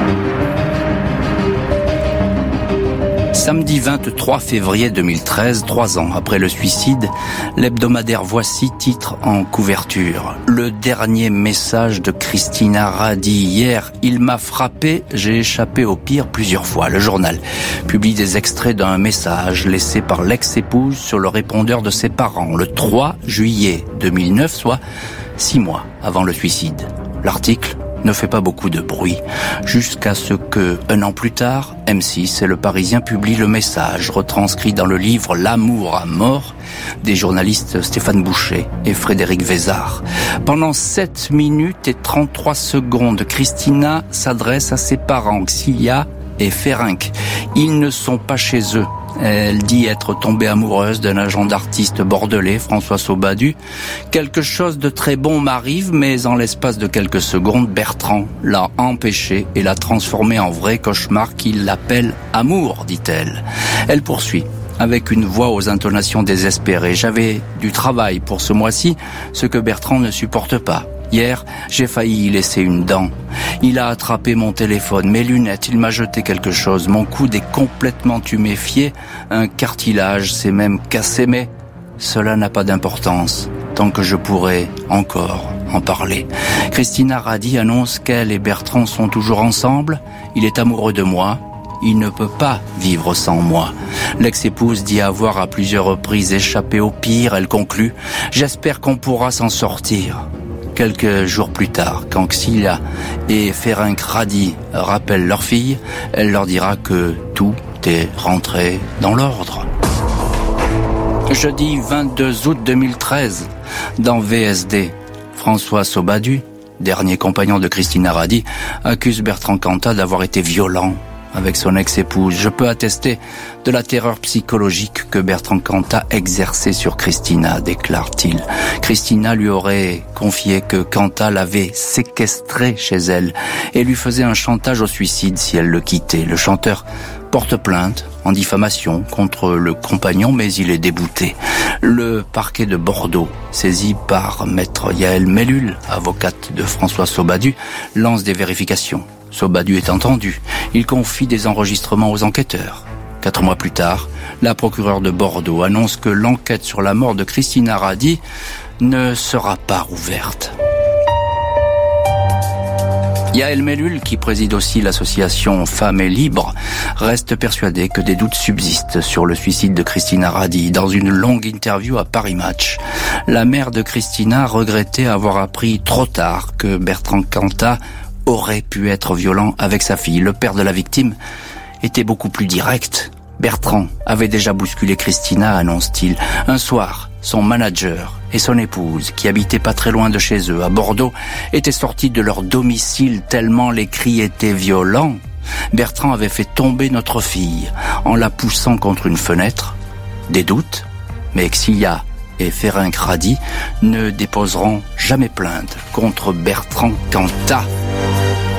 [SPEAKER 20] Samedi 23 février 2013, 3 ans après le suicide, l'hebdomadaire Voici titre en couverture: le dernier message de Christina Radi. Hier, il m'a frappé, j'ai échappé au pire plusieurs fois. Le journal publie des extraits d'un message laissé par l'ex-épouse sur le répondeur de ses parents le 3 juillet 2009, soit 6 mois avant le suicide. L'article ne fait pas beaucoup de bruit, jusqu'à ce que, 1 an plus tard, M6 et Le Parisien publient le message, retranscrit dans le livre L'amour à mort, des journalistes Stéphane Boucher et Frédéric Vézard. Pendant 7 minutes et 33 secondes, Christina s'adresse à ses parents, Xilia et Ferenc. Ils ne sont pas chez eux. Elle dit être tombée amoureuse d'un agent d'artiste bordelais, François Sobadu. Quelque chose de très bon m'arrive, mais en l'espace de quelques secondes, Bertrand l'a empêchée et l'a transformée en vrai cauchemar qu'il appelle amour, dit-elle. Elle poursuit avec une voix aux intonations désespérées. J'avais du travail pour ce mois-ci, ce que Bertrand ne supporte pas. Hier, j'ai failli y laisser une dent. Il a attrapé mon téléphone, mes lunettes, il m'a jeté quelque chose. Mon coude est complètement tuméfié, un cartilage s'est même cassé, mais cela n'a pas d'importance, tant que je pourrai encore en parler. Christina Radi annonce qu'elle et Bertrand sont toujours ensemble, il est amoureux de moi. Il ne peut pas vivre sans moi. L'ex-épouse dit avoir à plusieurs reprises échappé au pire. Elle conclut: j'espère qu'on pourra s'en sortir. Quelques jours plus tard, quand Xilia et Ferenc Radi rappellent leur fille, elle leur dira que tout est rentré dans l'ordre. Jeudi 22 août 2013, dans VSD, François Sobadu, dernier compagnon de Christina Radi, accuse Bertrand Cantat d'avoir été violent avec son ex-épouse. Je peux attester de la terreur psychologique que Bertrand Cantat exerçait sur Christina, déclare-t-il. Christina lui aurait confié que Cantat l'avait séquestrée chez elle et lui faisait un chantage au suicide si elle le quittait. Le chanteur porte plainte en diffamation contre le compagnon, mais il est débouté. Le parquet de Bordeaux, saisi par maître Yael Mellul, avocate de François Sobadu, lance des vérifications. Sobadu est entendu. Il confie des enregistrements aux enquêteurs. 4 mois plus tard, la procureure de Bordeaux annonce que l'enquête sur la mort de Christina Radi ne sera pas rouverte. Yael Mellul, qui préside aussi l'association Femmes et Libres, reste persuadée que des doutes subsistent sur le suicide de Christina Radi. Dans une longue interview à Paris Match, la mère de Christina regrettait avoir appris trop tard que Bertrand Cantat aurait pu être violent avec sa fille. Le père de la victime était beaucoup plus direct. Bertrand avait déjà bousculé Christina, annonce-t-il. Un soir, son manager et son épouse, qui habitaient pas très loin de chez eux, à Bordeaux, étaient sortis de leur domicile tellement les cris étaient violents. Bertrand avait fait tomber notre fille en la poussant contre une fenêtre. Des doutes, mais Xilia et Ferenc Radi ne déposeront jamais plainte contre Bertrand Cantat.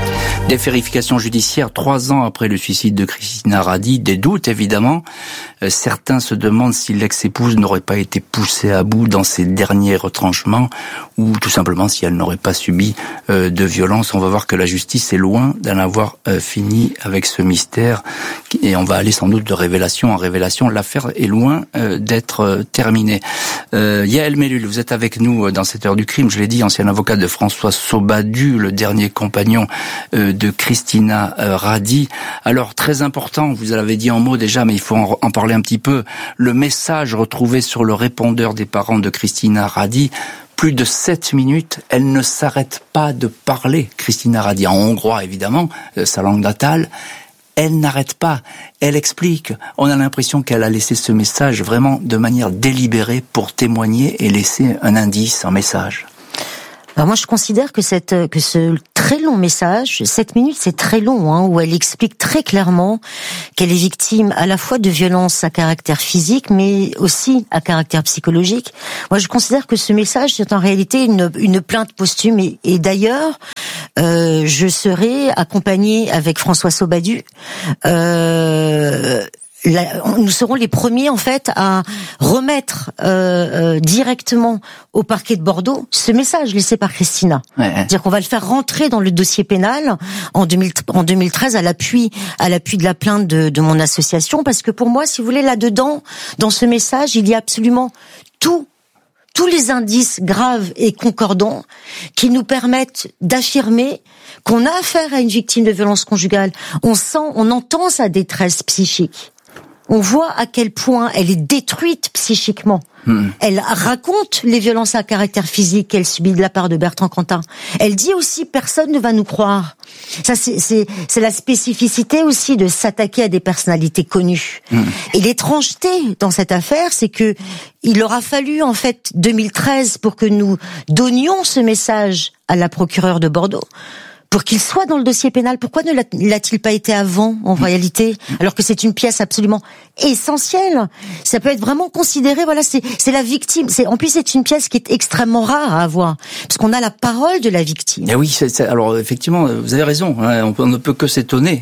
[SPEAKER 20] Des vérifications judiciaires 3 ans après le suicide de Christina Radi, des doutes évidemment. Certains se demandent si l'ex-épouse n'aurait pas été poussée à bout dans ses derniers retranchements ou tout simplement si elle n'aurait pas subi de violence. On va voir que la justice est loin d'en avoir fini avec ce mystère et on va aller sans doute de révélation en révélation. L'affaire est loin d'être terminée. Yael Mellul, vous êtes avec nous dans cette heure du crime. Je l'ai dit, ancien avocat de François Sobadu, le dernier compagnon de Christina Radi. Alors, très important, vous l'avez dit en mots déjà, mais il faut en parler un petit peu. Le message retrouvé sur le répondeur des parents de Christina Radi, plus de 7 minutes, elle ne s'arrête pas de parler. Christina Radi, en hongrois évidemment, sa langue natale. Elle n'arrête pas, elle explique. On a l'impression qu'elle a laissé ce message vraiment de manière délibérée pour témoigner et laisser un indice, un message.
[SPEAKER 14] Alors moi, je considère que ce très long message, 7 minutes, c'est très long, où elle explique très clairement qu'elle est victime à la fois de violences à caractère physique, mais aussi à caractère psychologique. Moi, je considère que ce message, c'est en réalité une plainte posthume. Et d'ailleurs, je serai accompagnée avec François Sobadu. Nous serons les premiers en fait à remettre directement au parquet de Bordeaux ce message laissé par Christina. Ouais. C'est-à-dire qu'on va le faire rentrer dans le dossier pénal en 2013 à l'appui de la plainte de mon association, parce que pour moi, si vous voulez, là-dedans, dans ce message, il y a absolument tous les indices graves et concordants qui nous permettent d'affirmer qu'on a affaire à une victime de violence conjugale. On entend sa détresse psychique. On voit à quel point elle est détruite psychiquement. Elle raconte les violences à caractère physique qu'elle subit de la part de Bertrand Cantat. Elle dit aussi personne ne va nous croire. Ça, c'est la spécificité aussi de s'attaquer à des personnalités connues. Et l'étrangeté dans cette affaire, c'est que il aura fallu en fait 2013 pour que nous donnions ce message à la procureure de Bordeaux, pour qu'il soit dans le dossier pénal. Pourquoi ne l'a-t-il pas été avant, en réalité, alors que c'est une pièce absolument essentielle? Ça peut être vraiment considéré, voilà, c'est la victime. En plus, c'est une pièce qui est extrêmement rare à avoir, parce qu'on a la parole de la victime.
[SPEAKER 20] Et oui, alors effectivement, vous avez raison, hein, on ne peut que s'étonner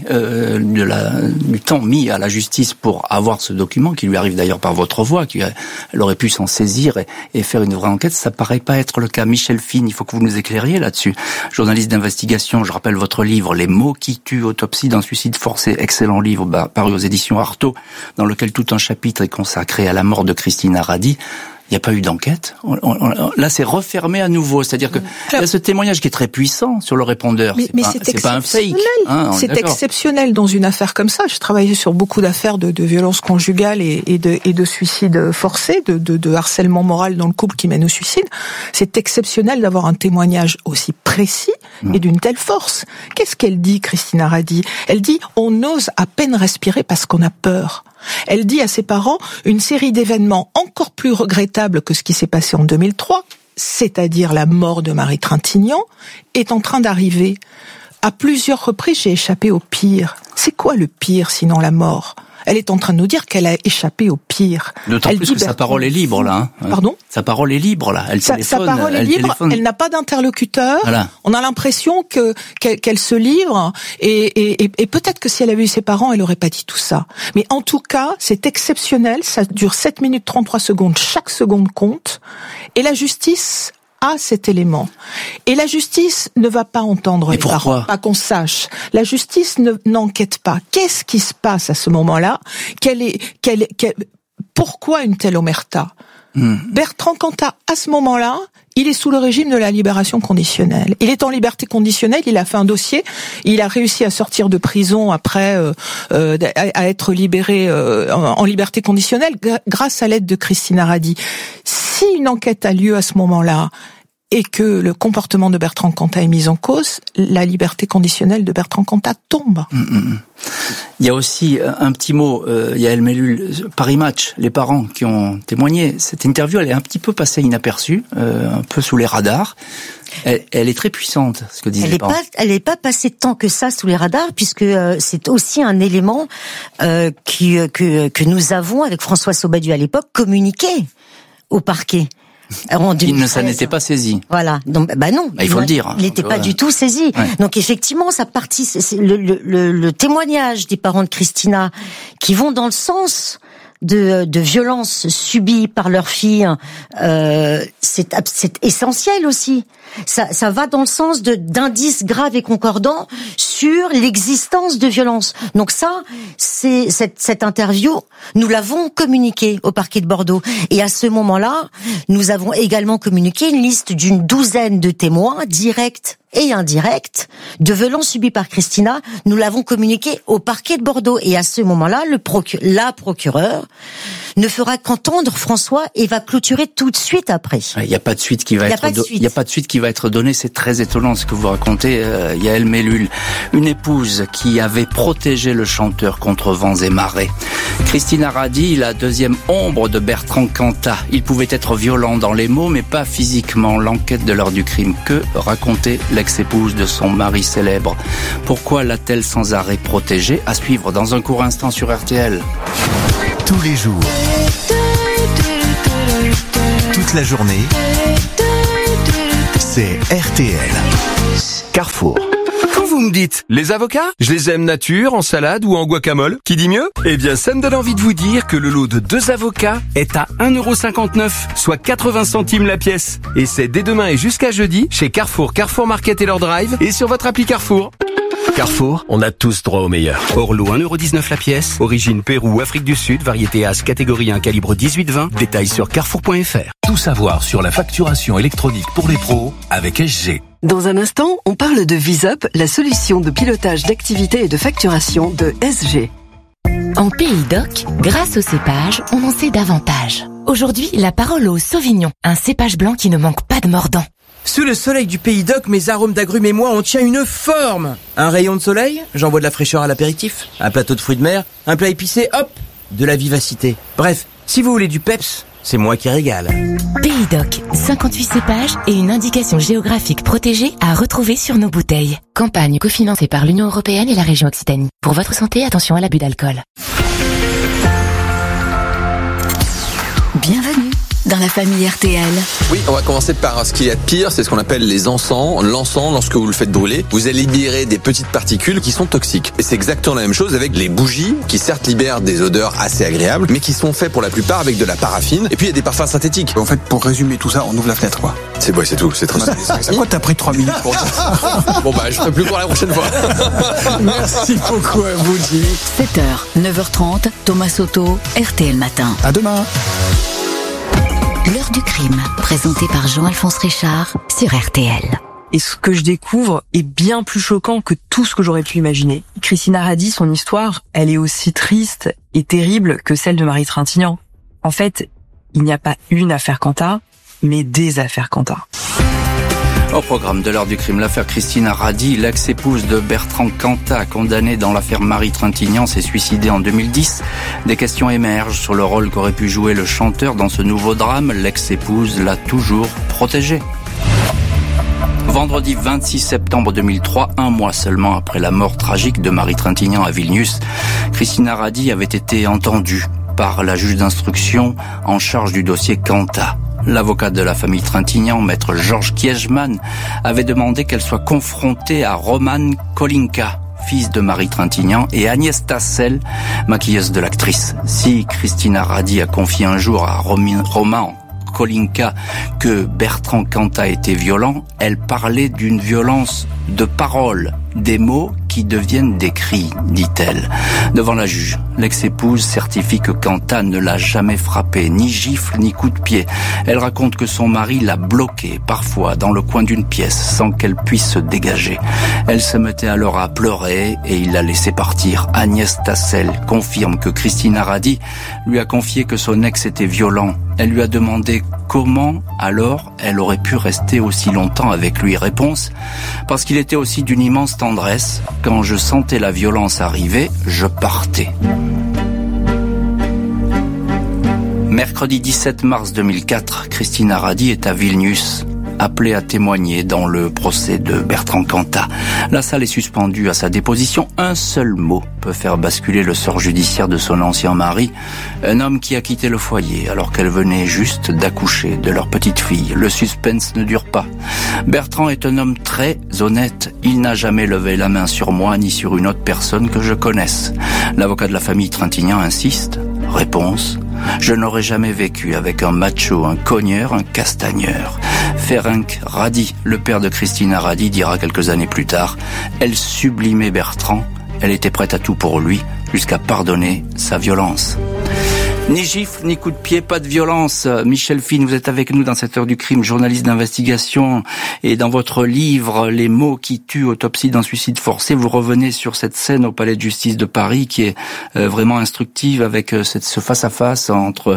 [SPEAKER 20] du temps mis à la justice pour avoir ce document, qui lui arrive d'ailleurs par votre voix, elle aurait pu s'en saisir et faire une vraie enquête. Ça paraît pas être le cas. Michel Fine, il faut que vous nous éclairiez là-dessus. Journaliste d'investigation, je rappelle votre livre, Les mots qui tuent, autopsie d'un suicide forcé, excellent livre, paru aux éditions Artaud, dans lequel tout un chapitre est consacré à la mort de Christina Radi. Il n'y a pas eu d'enquête. Là, c'est refermé à nouveau. C'est-à-dire que il y a ce témoignage qui est très puissant sur le répondeur.
[SPEAKER 3] Mais c'est pas un fake. C'est exceptionnel dans une affaire comme ça. J'ai travaillé sur beaucoup d'affaires de violences conjugales et de suicides forcés, de harcèlement moral dans le couple qui mène au suicide. C'est exceptionnel d'avoir un témoignage aussi précis et d'une telle force. Qu'est-ce qu'elle dit, Christina Radi? Elle dit « on ose à peine respirer parce qu'on a peur ». Elle dit à ses parents une série d'événements encore plus regrettables que ce qui s'est passé en 2003, c'est-à-dire la mort de Marie Trintignant, est en train d'arriver. À plusieurs reprises, j'ai échappé au pire. C'est quoi le pire sinon la mort ? Elle est en train de nous dire qu'elle a échappé au pire.
[SPEAKER 20] D'autant plus que sa parole est libre, là.
[SPEAKER 3] Pardon ?
[SPEAKER 20] Sa parole est libre, là.
[SPEAKER 3] Sa parole est libre, elle n'a pas d'interlocuteur. Voilà. On a l'impression qu'elle se livre, et peut-être que si elle avait eu ses parents, elle aurait pas dit tout ça. Mais en tout cas, c'est exceptionnel, ça dure 7 minutes 33 secondes, chaque seconde compte, et la justice a cet élément. Et la justice ne va pas entendre les parents, pas qu'on sache. La justice n'enquête pas. Qu'est-ce qui se passe à ce moment-là ? Pourquoi une telle omerta ? Bertrand Cantat, à ce moment-là, il est sous le régime de la libération conditionnelle. Il est en liberté conditionnelle, il a fait un dossier, il a réussi à sortir de prison après à être libéré en liberté conditionnelle grâce à l'aide de Christina Radi. Si une enquête a lieu à ce moment-là et que le comportement de Bertrand Cantat est mis en cause, la liberté conditionnelle de Bertrand Cantat tombe.
[SPEAKER 20] Il y a aussi un petit mot, Yael Mellul, Paris Match, les parents qui ont témoigné. Cette interview, elle est un petit peu passée inaperçue, un peu sous les radars. Elle est très puissante, ce que disent les parents.
[SPEAKER 14] Elle n'est pas passée tant que ça sous les radars, puisque c'est aussi un élément que nous avons, avec François Sobadu à l'époque, communiqué au parquet.
[SPEAKER 20] Il ne s'en était pas saisi.
[SPEAKER 14] Voilà. Donc, non.
[SPEAKER 20] Il faut le dire.
[SPEAKER 14] Il n'était pas du tout saisi. Ouais. Donc, effectivement, ça partit, c'est le témoignage des parents de Christina qui vont dans le sens de violences subies par leur fille, c'est essentiel aussi. Ça va dans le sens d'indices graves et concordants sur l'existence de violences. Donc ça, c'est cette interview, nous l'avons communiquée au parquet de Bordeaux. Et à ce moment-là, nous avons également communiqué une liste d'une douzaine de témoins directs et indirects de violences subies par Christina. Nous l'avons communiqué au parquet de Bordeaux. Et à ce moment-là, la procureure ne fera qu'entendre François et va clôturer tout de suite après.
[SPEAKER 20] Il n'y a pas de suite qui va être donnée. C'est très étonnant ce que vous racontez, Yael Mellul. Une épouse qui avait protégé le chanteur contre vents et marées. Christina Radi, la deuxième ombre de Bertrand Cantat. Il pouvait être violent dans les mots, mais pas physiquement. L'enquête de l'heure du crime. Que racontait l'ex-épouse de son mari célèbre? Pourquoi l'a-t-elle sans arrêt protégée? À suivre dans un court instant sur RTL.
[SPEAKER 6] Tous les jours, toute la journée, c'est RTL. Carrefour.
[SPEAKER 24] Quand vous me dites, les avocats, je les aime nature, en salade ou en guacamole, qui dit mieux? Eh bien, ça me donne envie de vous dire que le lot de 2 avocats est à 1,59€, soit 80 centimes la pièce. Et c'est dès demain et jusqu'à jeudi, chez Carrefour, Carrefour Market et leur drive, et sur votre appli Carrefour.
[SPEAKER 28] Carrefour, on a tous droit au meilleur. Orlo 1,19€ la pièce, origine Pérou, Afrique du Sud, variété As, catégorie 1, calibre 18-20, détails sur carrefour.fr.
[SPEAKER 10] Tout savoir sur la facturation électronique pour les pros avec SG.
[SPEAKER 26] Dans un instant, on parle de VisUp, la solution de pilotage d'activité et de facturation de SG.
[SPEAKER 11] En Pays d'Oc, grâce au cépage, on en sait davantage. Aujourd'hui, la parole au Sauvignon, un cépage blanc qui ne manque pas de mordant.
[SPEAKER 12] Sous le soleil du Pays d'Oc, mes arômes d'agrumes et moi, on tient une forme. Un rayon de soleil, j'envoie de la fraîcheur à l'apéritif. Un plateau de fruits de mer, un plat épicé, hop, de la vivacité. Bref, si vous voulez du peps, c'est moi qui régale.
[SPEAKER 11] Pays d'Oc, 58 cépages et une indication géographique protégée à retrouver sur nos bouteilles. Campagne cofinancée par l'Union européenne et la région Occitanie. Pour votre santé, attention à l'abus d'alcool.
[SPEAKER 23] Bienvenue dans la famille RTL.
[SPEAKER 13] Oui, on va commencer par ce qu'il y a de pire, c'est ce qu'on appelle les encens. L'encens, lorsque vous le faites brûler, vous allez libérer des petites particules qui sont toxiques. Et c'est exactement la même chose avec les bougies, qui certes libèrent des odeurs assez agréables, mais qui sont faits pour la plupart avec de la paraffine. Et puis il y a des parfums synthétiques.
[SPEAKER 15] En fait, pour résumer tout ça, on ouvre la fenêtre, quoi.
[SPEAKER 13] C'est tout, c'est très simple.
[SPEAKER 15] Pourquoi t'as pris 3 minutes pour ça?
[SPEAKER 13] Bon je ferai plus pour la prochaine fois.
[SPEAKER 15] Merci beaucoup à vous, Jimmy.
[SPEAKER 23] 7h, 9h30, Thomas Soto, RTL Matin.
[SPEAKER 15] À demain.
[SPEAKER 23] L'heure du crime, présentée par Jean-Alphonse Richard sur RTL.
[SPEAKER 17] Et ce que je découvre est bien plus choquant que tout ce que j'aurais pu imaginer. Christina Radi, son histoire, elle est aussi triste et terrible que celle de Marie Trintignant. En fait, il n'y a pas une affaire Cantat, mais des affaires Cantat.
[SPEAKER 20] Au programme de l'heure du crime, l'affaire Christina Radi, l'ex-épouse de Bertrand Cantat, condamnée dans l'affaire Marie Trintignant, s'est suicidée en 2010. Des questions émergent sur le rôle qu'aurait pu jouer le chanteur dans ce nouveau drame. L'ex-épouse l'a toujours protégé. Vendredi 26 septembre 2003, un mois seulement après la mort tragique de Marie Trintignant à Vilnius, Christina Radi avait été entendue par la juge d'instruction en charge du dossier Cantat. L'avocat de la famille Trintignant, maître Georges Kiejman, avait demandé qu'elle soit confrontée à Roman Kolinka, fils de Marie Trintignant, et Agnès Tassel, maquilleuse de l'actrice. Si Christina Radi a confié un jour à Roman Kolinka que Bertrand Cantat était violent, elle parlait d'une violence de parole, des mots qui deviennent des cris, dit-elle. Devant la juge, l'ex-épouse certifie que Cantat ne l'a jamais frappée, ni gifle, ni coup de pied. Elle raconte que son mari l'a bloquée, parfois dans le coin d'une pièce, sans qu'elle puisse se dégager. Elle se mettait alors à pleurer et il la laissait partir. Agnès Tassel confirme que Christina Radi lui a confié que son ex était violent. Elle lui a demandé comment, alors, elle aurait pu rester aussi longtemps avec lui. Réponse: parce qu'il était aussi d'une immense tendresse. Quand je sentais la violence arriver, je partais. Mercredi 17 mars 2004, Christina Radi est à Vilnius, appelé à témoigner dans le procès de Bertrand Cantat. La salle est suspendue à sa déposition. Un seul mot peut faire basculer le sort judiciaire de son ancien mari, un homme qui a quitté le foyer alors qu'elle venait juste d'accoucher de leur petite fille. Le suspense ne dure pas. Bertrand est un homme très honnête. Il n'a jamais levé la main sur moi ni sur une autre personne que je connaisse. L'avocat de la famille Trintignant insiste. Réponse: je n'aurais jamais vécu avec un macho, un cogneur, un castagneur. Ferenc Radi, le père de Christina Radi, dira quelques années plus tard: elle sublimait Bertrand, elle était prête à tout pour lui, jusqu'à pardonner sa violence. Ni gifle, ni coup de pied, pas de violence. Michel Fine, vous êtes avec nous dans cette heure du crime, journaliste d'investigation. Et dans votre livre, Les mots qui tuent, autopsie d'un suicide forcé, vous revenez sur cette scène au palais de justice de Paris qui est vraiment instructive avec ce face-à-face entre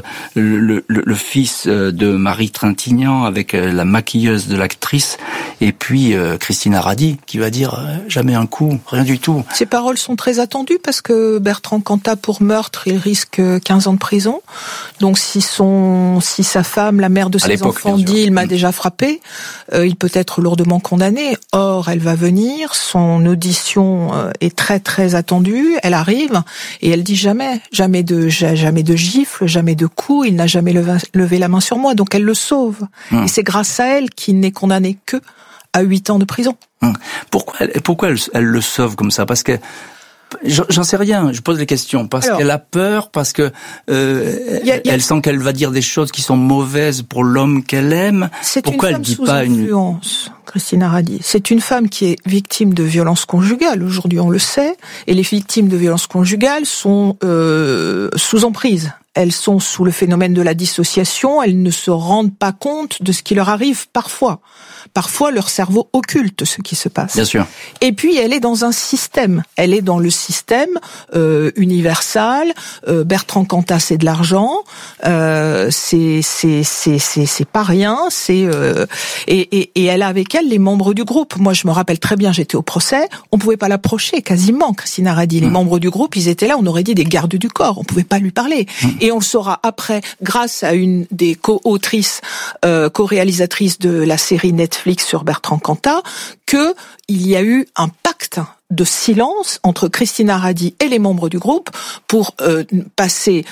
[SPEAKER 20] le fils de Marie Trintignant avec la maquilleuse de l'actrice et puis Christina Radi qui va dire jamais un coup, rien du tout.
[SPEAKER 3] Ces paroles sont très attendues parce que Bertrand Cantat, pour meurtre, il risque 15 ans de prison. Donc si sa femme, la mère de ses enfants, dit il m'a déjà frappé, il peut être lourdement condamné. Or, elle va venir, son audition est très très attendue, elle arrive et elle dit jamais de gifle, jamais de coups, il n'a jamais levé la main sur moi, donc elle le sauve. Et c'est grâce à elle qu'il n'est condamné que à 8 ans de prison.
[SPEAKER 20] Pourquoi elle le sauve comme ça? Parce que j'en sais rien, je pose des questions. Parce qu'elle a peur, parce que elle sent qu'elle va dire des choses qui sont mauvaises pour l'homme qu'elle aime. Pourquoi elle dit pas une
[SPEAKER 3] influence, Christina Radi. C'est une femme qui est victime de violences conjugales. Aujourd'hui, on le sait. Et les victimes de violences conjugales sont sous emprise. Elles sont sous le phénomène de la dissociation. Elles ne se rendent pas compte de ce qui leur arrive parfois. Parfois, leur cerveau occulte ce qui se passe.
[SPEAKER 20] Bien sûr.
[SPEAKER 3] Et puis, elle est dans un système. Elle est dans le système universal. Bertrand Cantat, c'est de l'argent. C'est pas rien. Et elle a avec elle les membres du groupe. Moi, je me rappelle très bien. J'étais au procès. On pouvait pas l'approcher quasiment. Christina Radi, les membres du groupe, ils étaient là. On aurait dit des gardes du corps. On pouvait pas lui parler. Et on le saura après, grâce à une des co-autrices, co-réalisatrices de la série Netflix sur Bertrand Cantat, que il y a eu un pacte de silence entre Christina Radi et les membres du groupe pour passer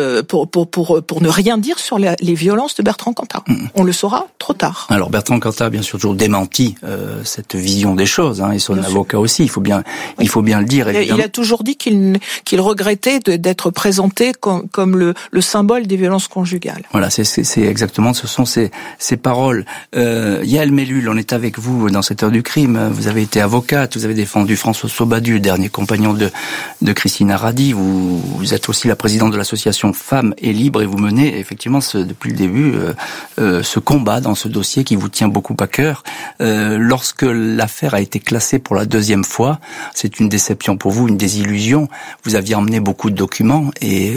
[SPEAKER 3] pour ne rien dire sur les violences de Bertrand Cantat. On le saura trop tard.
[SPEAKER 20] Alors Bertrand Cantat, bien sûr, toujours démenti cette vision des choses, et son avocat aussi. Il faut bien le dire. Évidemment.
[SPEAKER 3] Il a toujours dit qu'il regrettait d'être présenté comme le symbole des violences conjugales.
[SPEAKER 20] Voilà, c'est exactement, ce sont ces paroles. Yael Mellul, on est avec vous dans cette heure du crime. Vous avez été avocate, vous avez défendu François Sobadu, dernier compagnon de Christina Radi. Vous êtes aussi la présidente de l'association Femmes et Libres et vous menez effectivement depuis le début ce combat dans ce dossier qui vous tient beaucoup à cœur. Lorsque l'affaire a été classée pour la deuxième fois, c'est une déception pour vous, une désillusion. Vous aviez emmené beaucoup de documents et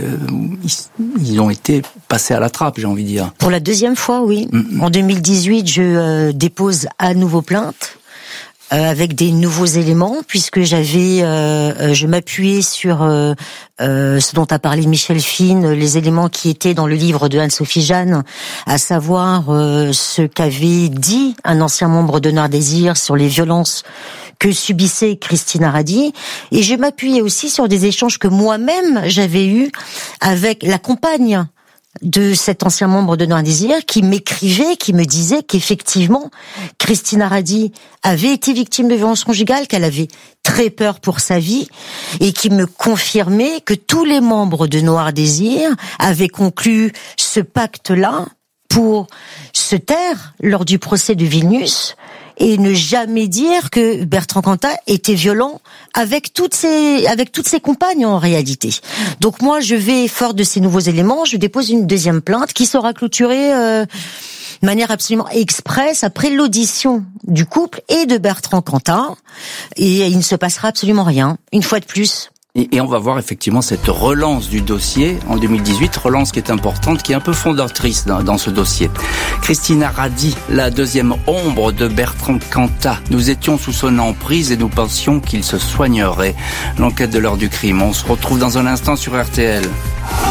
[SPEAKER 20] ils ont été passés à la trappe, j'ai envie de dire.
[SPEAKER 14] Pour la deuxième fois, oui. En 2018, je dépose à nouveau plainte. Avec des nouveaux éléments, puisque je m'appuyais sur ce dont a parlé Michel Fine, les éléments qui étaient dans le livre de Anne-Sophie Jeanne, à savoir ce qu'avait dit un ancien membre de Noir Désir sur les violences que subissait Christina Radi, et je m'appuyais aussi sur des échanges que moi-même j'avais eus avec la compagne de cet ancien membre de Noir Désir qui m'écrivait, qui me disait qu'effectivement Christina Radi avait été victime de violences conjugales, qu'elle avait très peur pour sa vie et qui me confirmait que tous les membres de Noir Désir avaient conclu ce pacte-là pour se taire lors du procès de Vilnius et ne jamais dire que Bertrand Cantat était violent avec toutes ses compagnes en réalité. Donc moi, je vais, fort de ces nouveaux éléments, je dépose une deuxième plainte qui sera clôturée de manière absolument express après l'audition du couple et de Bertrand Cantat. Et il ne se passera absolument rien, une fois de plus.
[SPEAKER 20] Et on va voir effectivement cette relance du dossier en 2018, relance qui est importante, qui est un peu fondatrice dans ce dossier. Christina Radi, la deuxième ombre de Bertrand Cantat. Nous étions sous son emprise et nous pensions qu'il se soignerait. L'enquête de l'heure du crime. On se retrouve dans un instant sur RTL.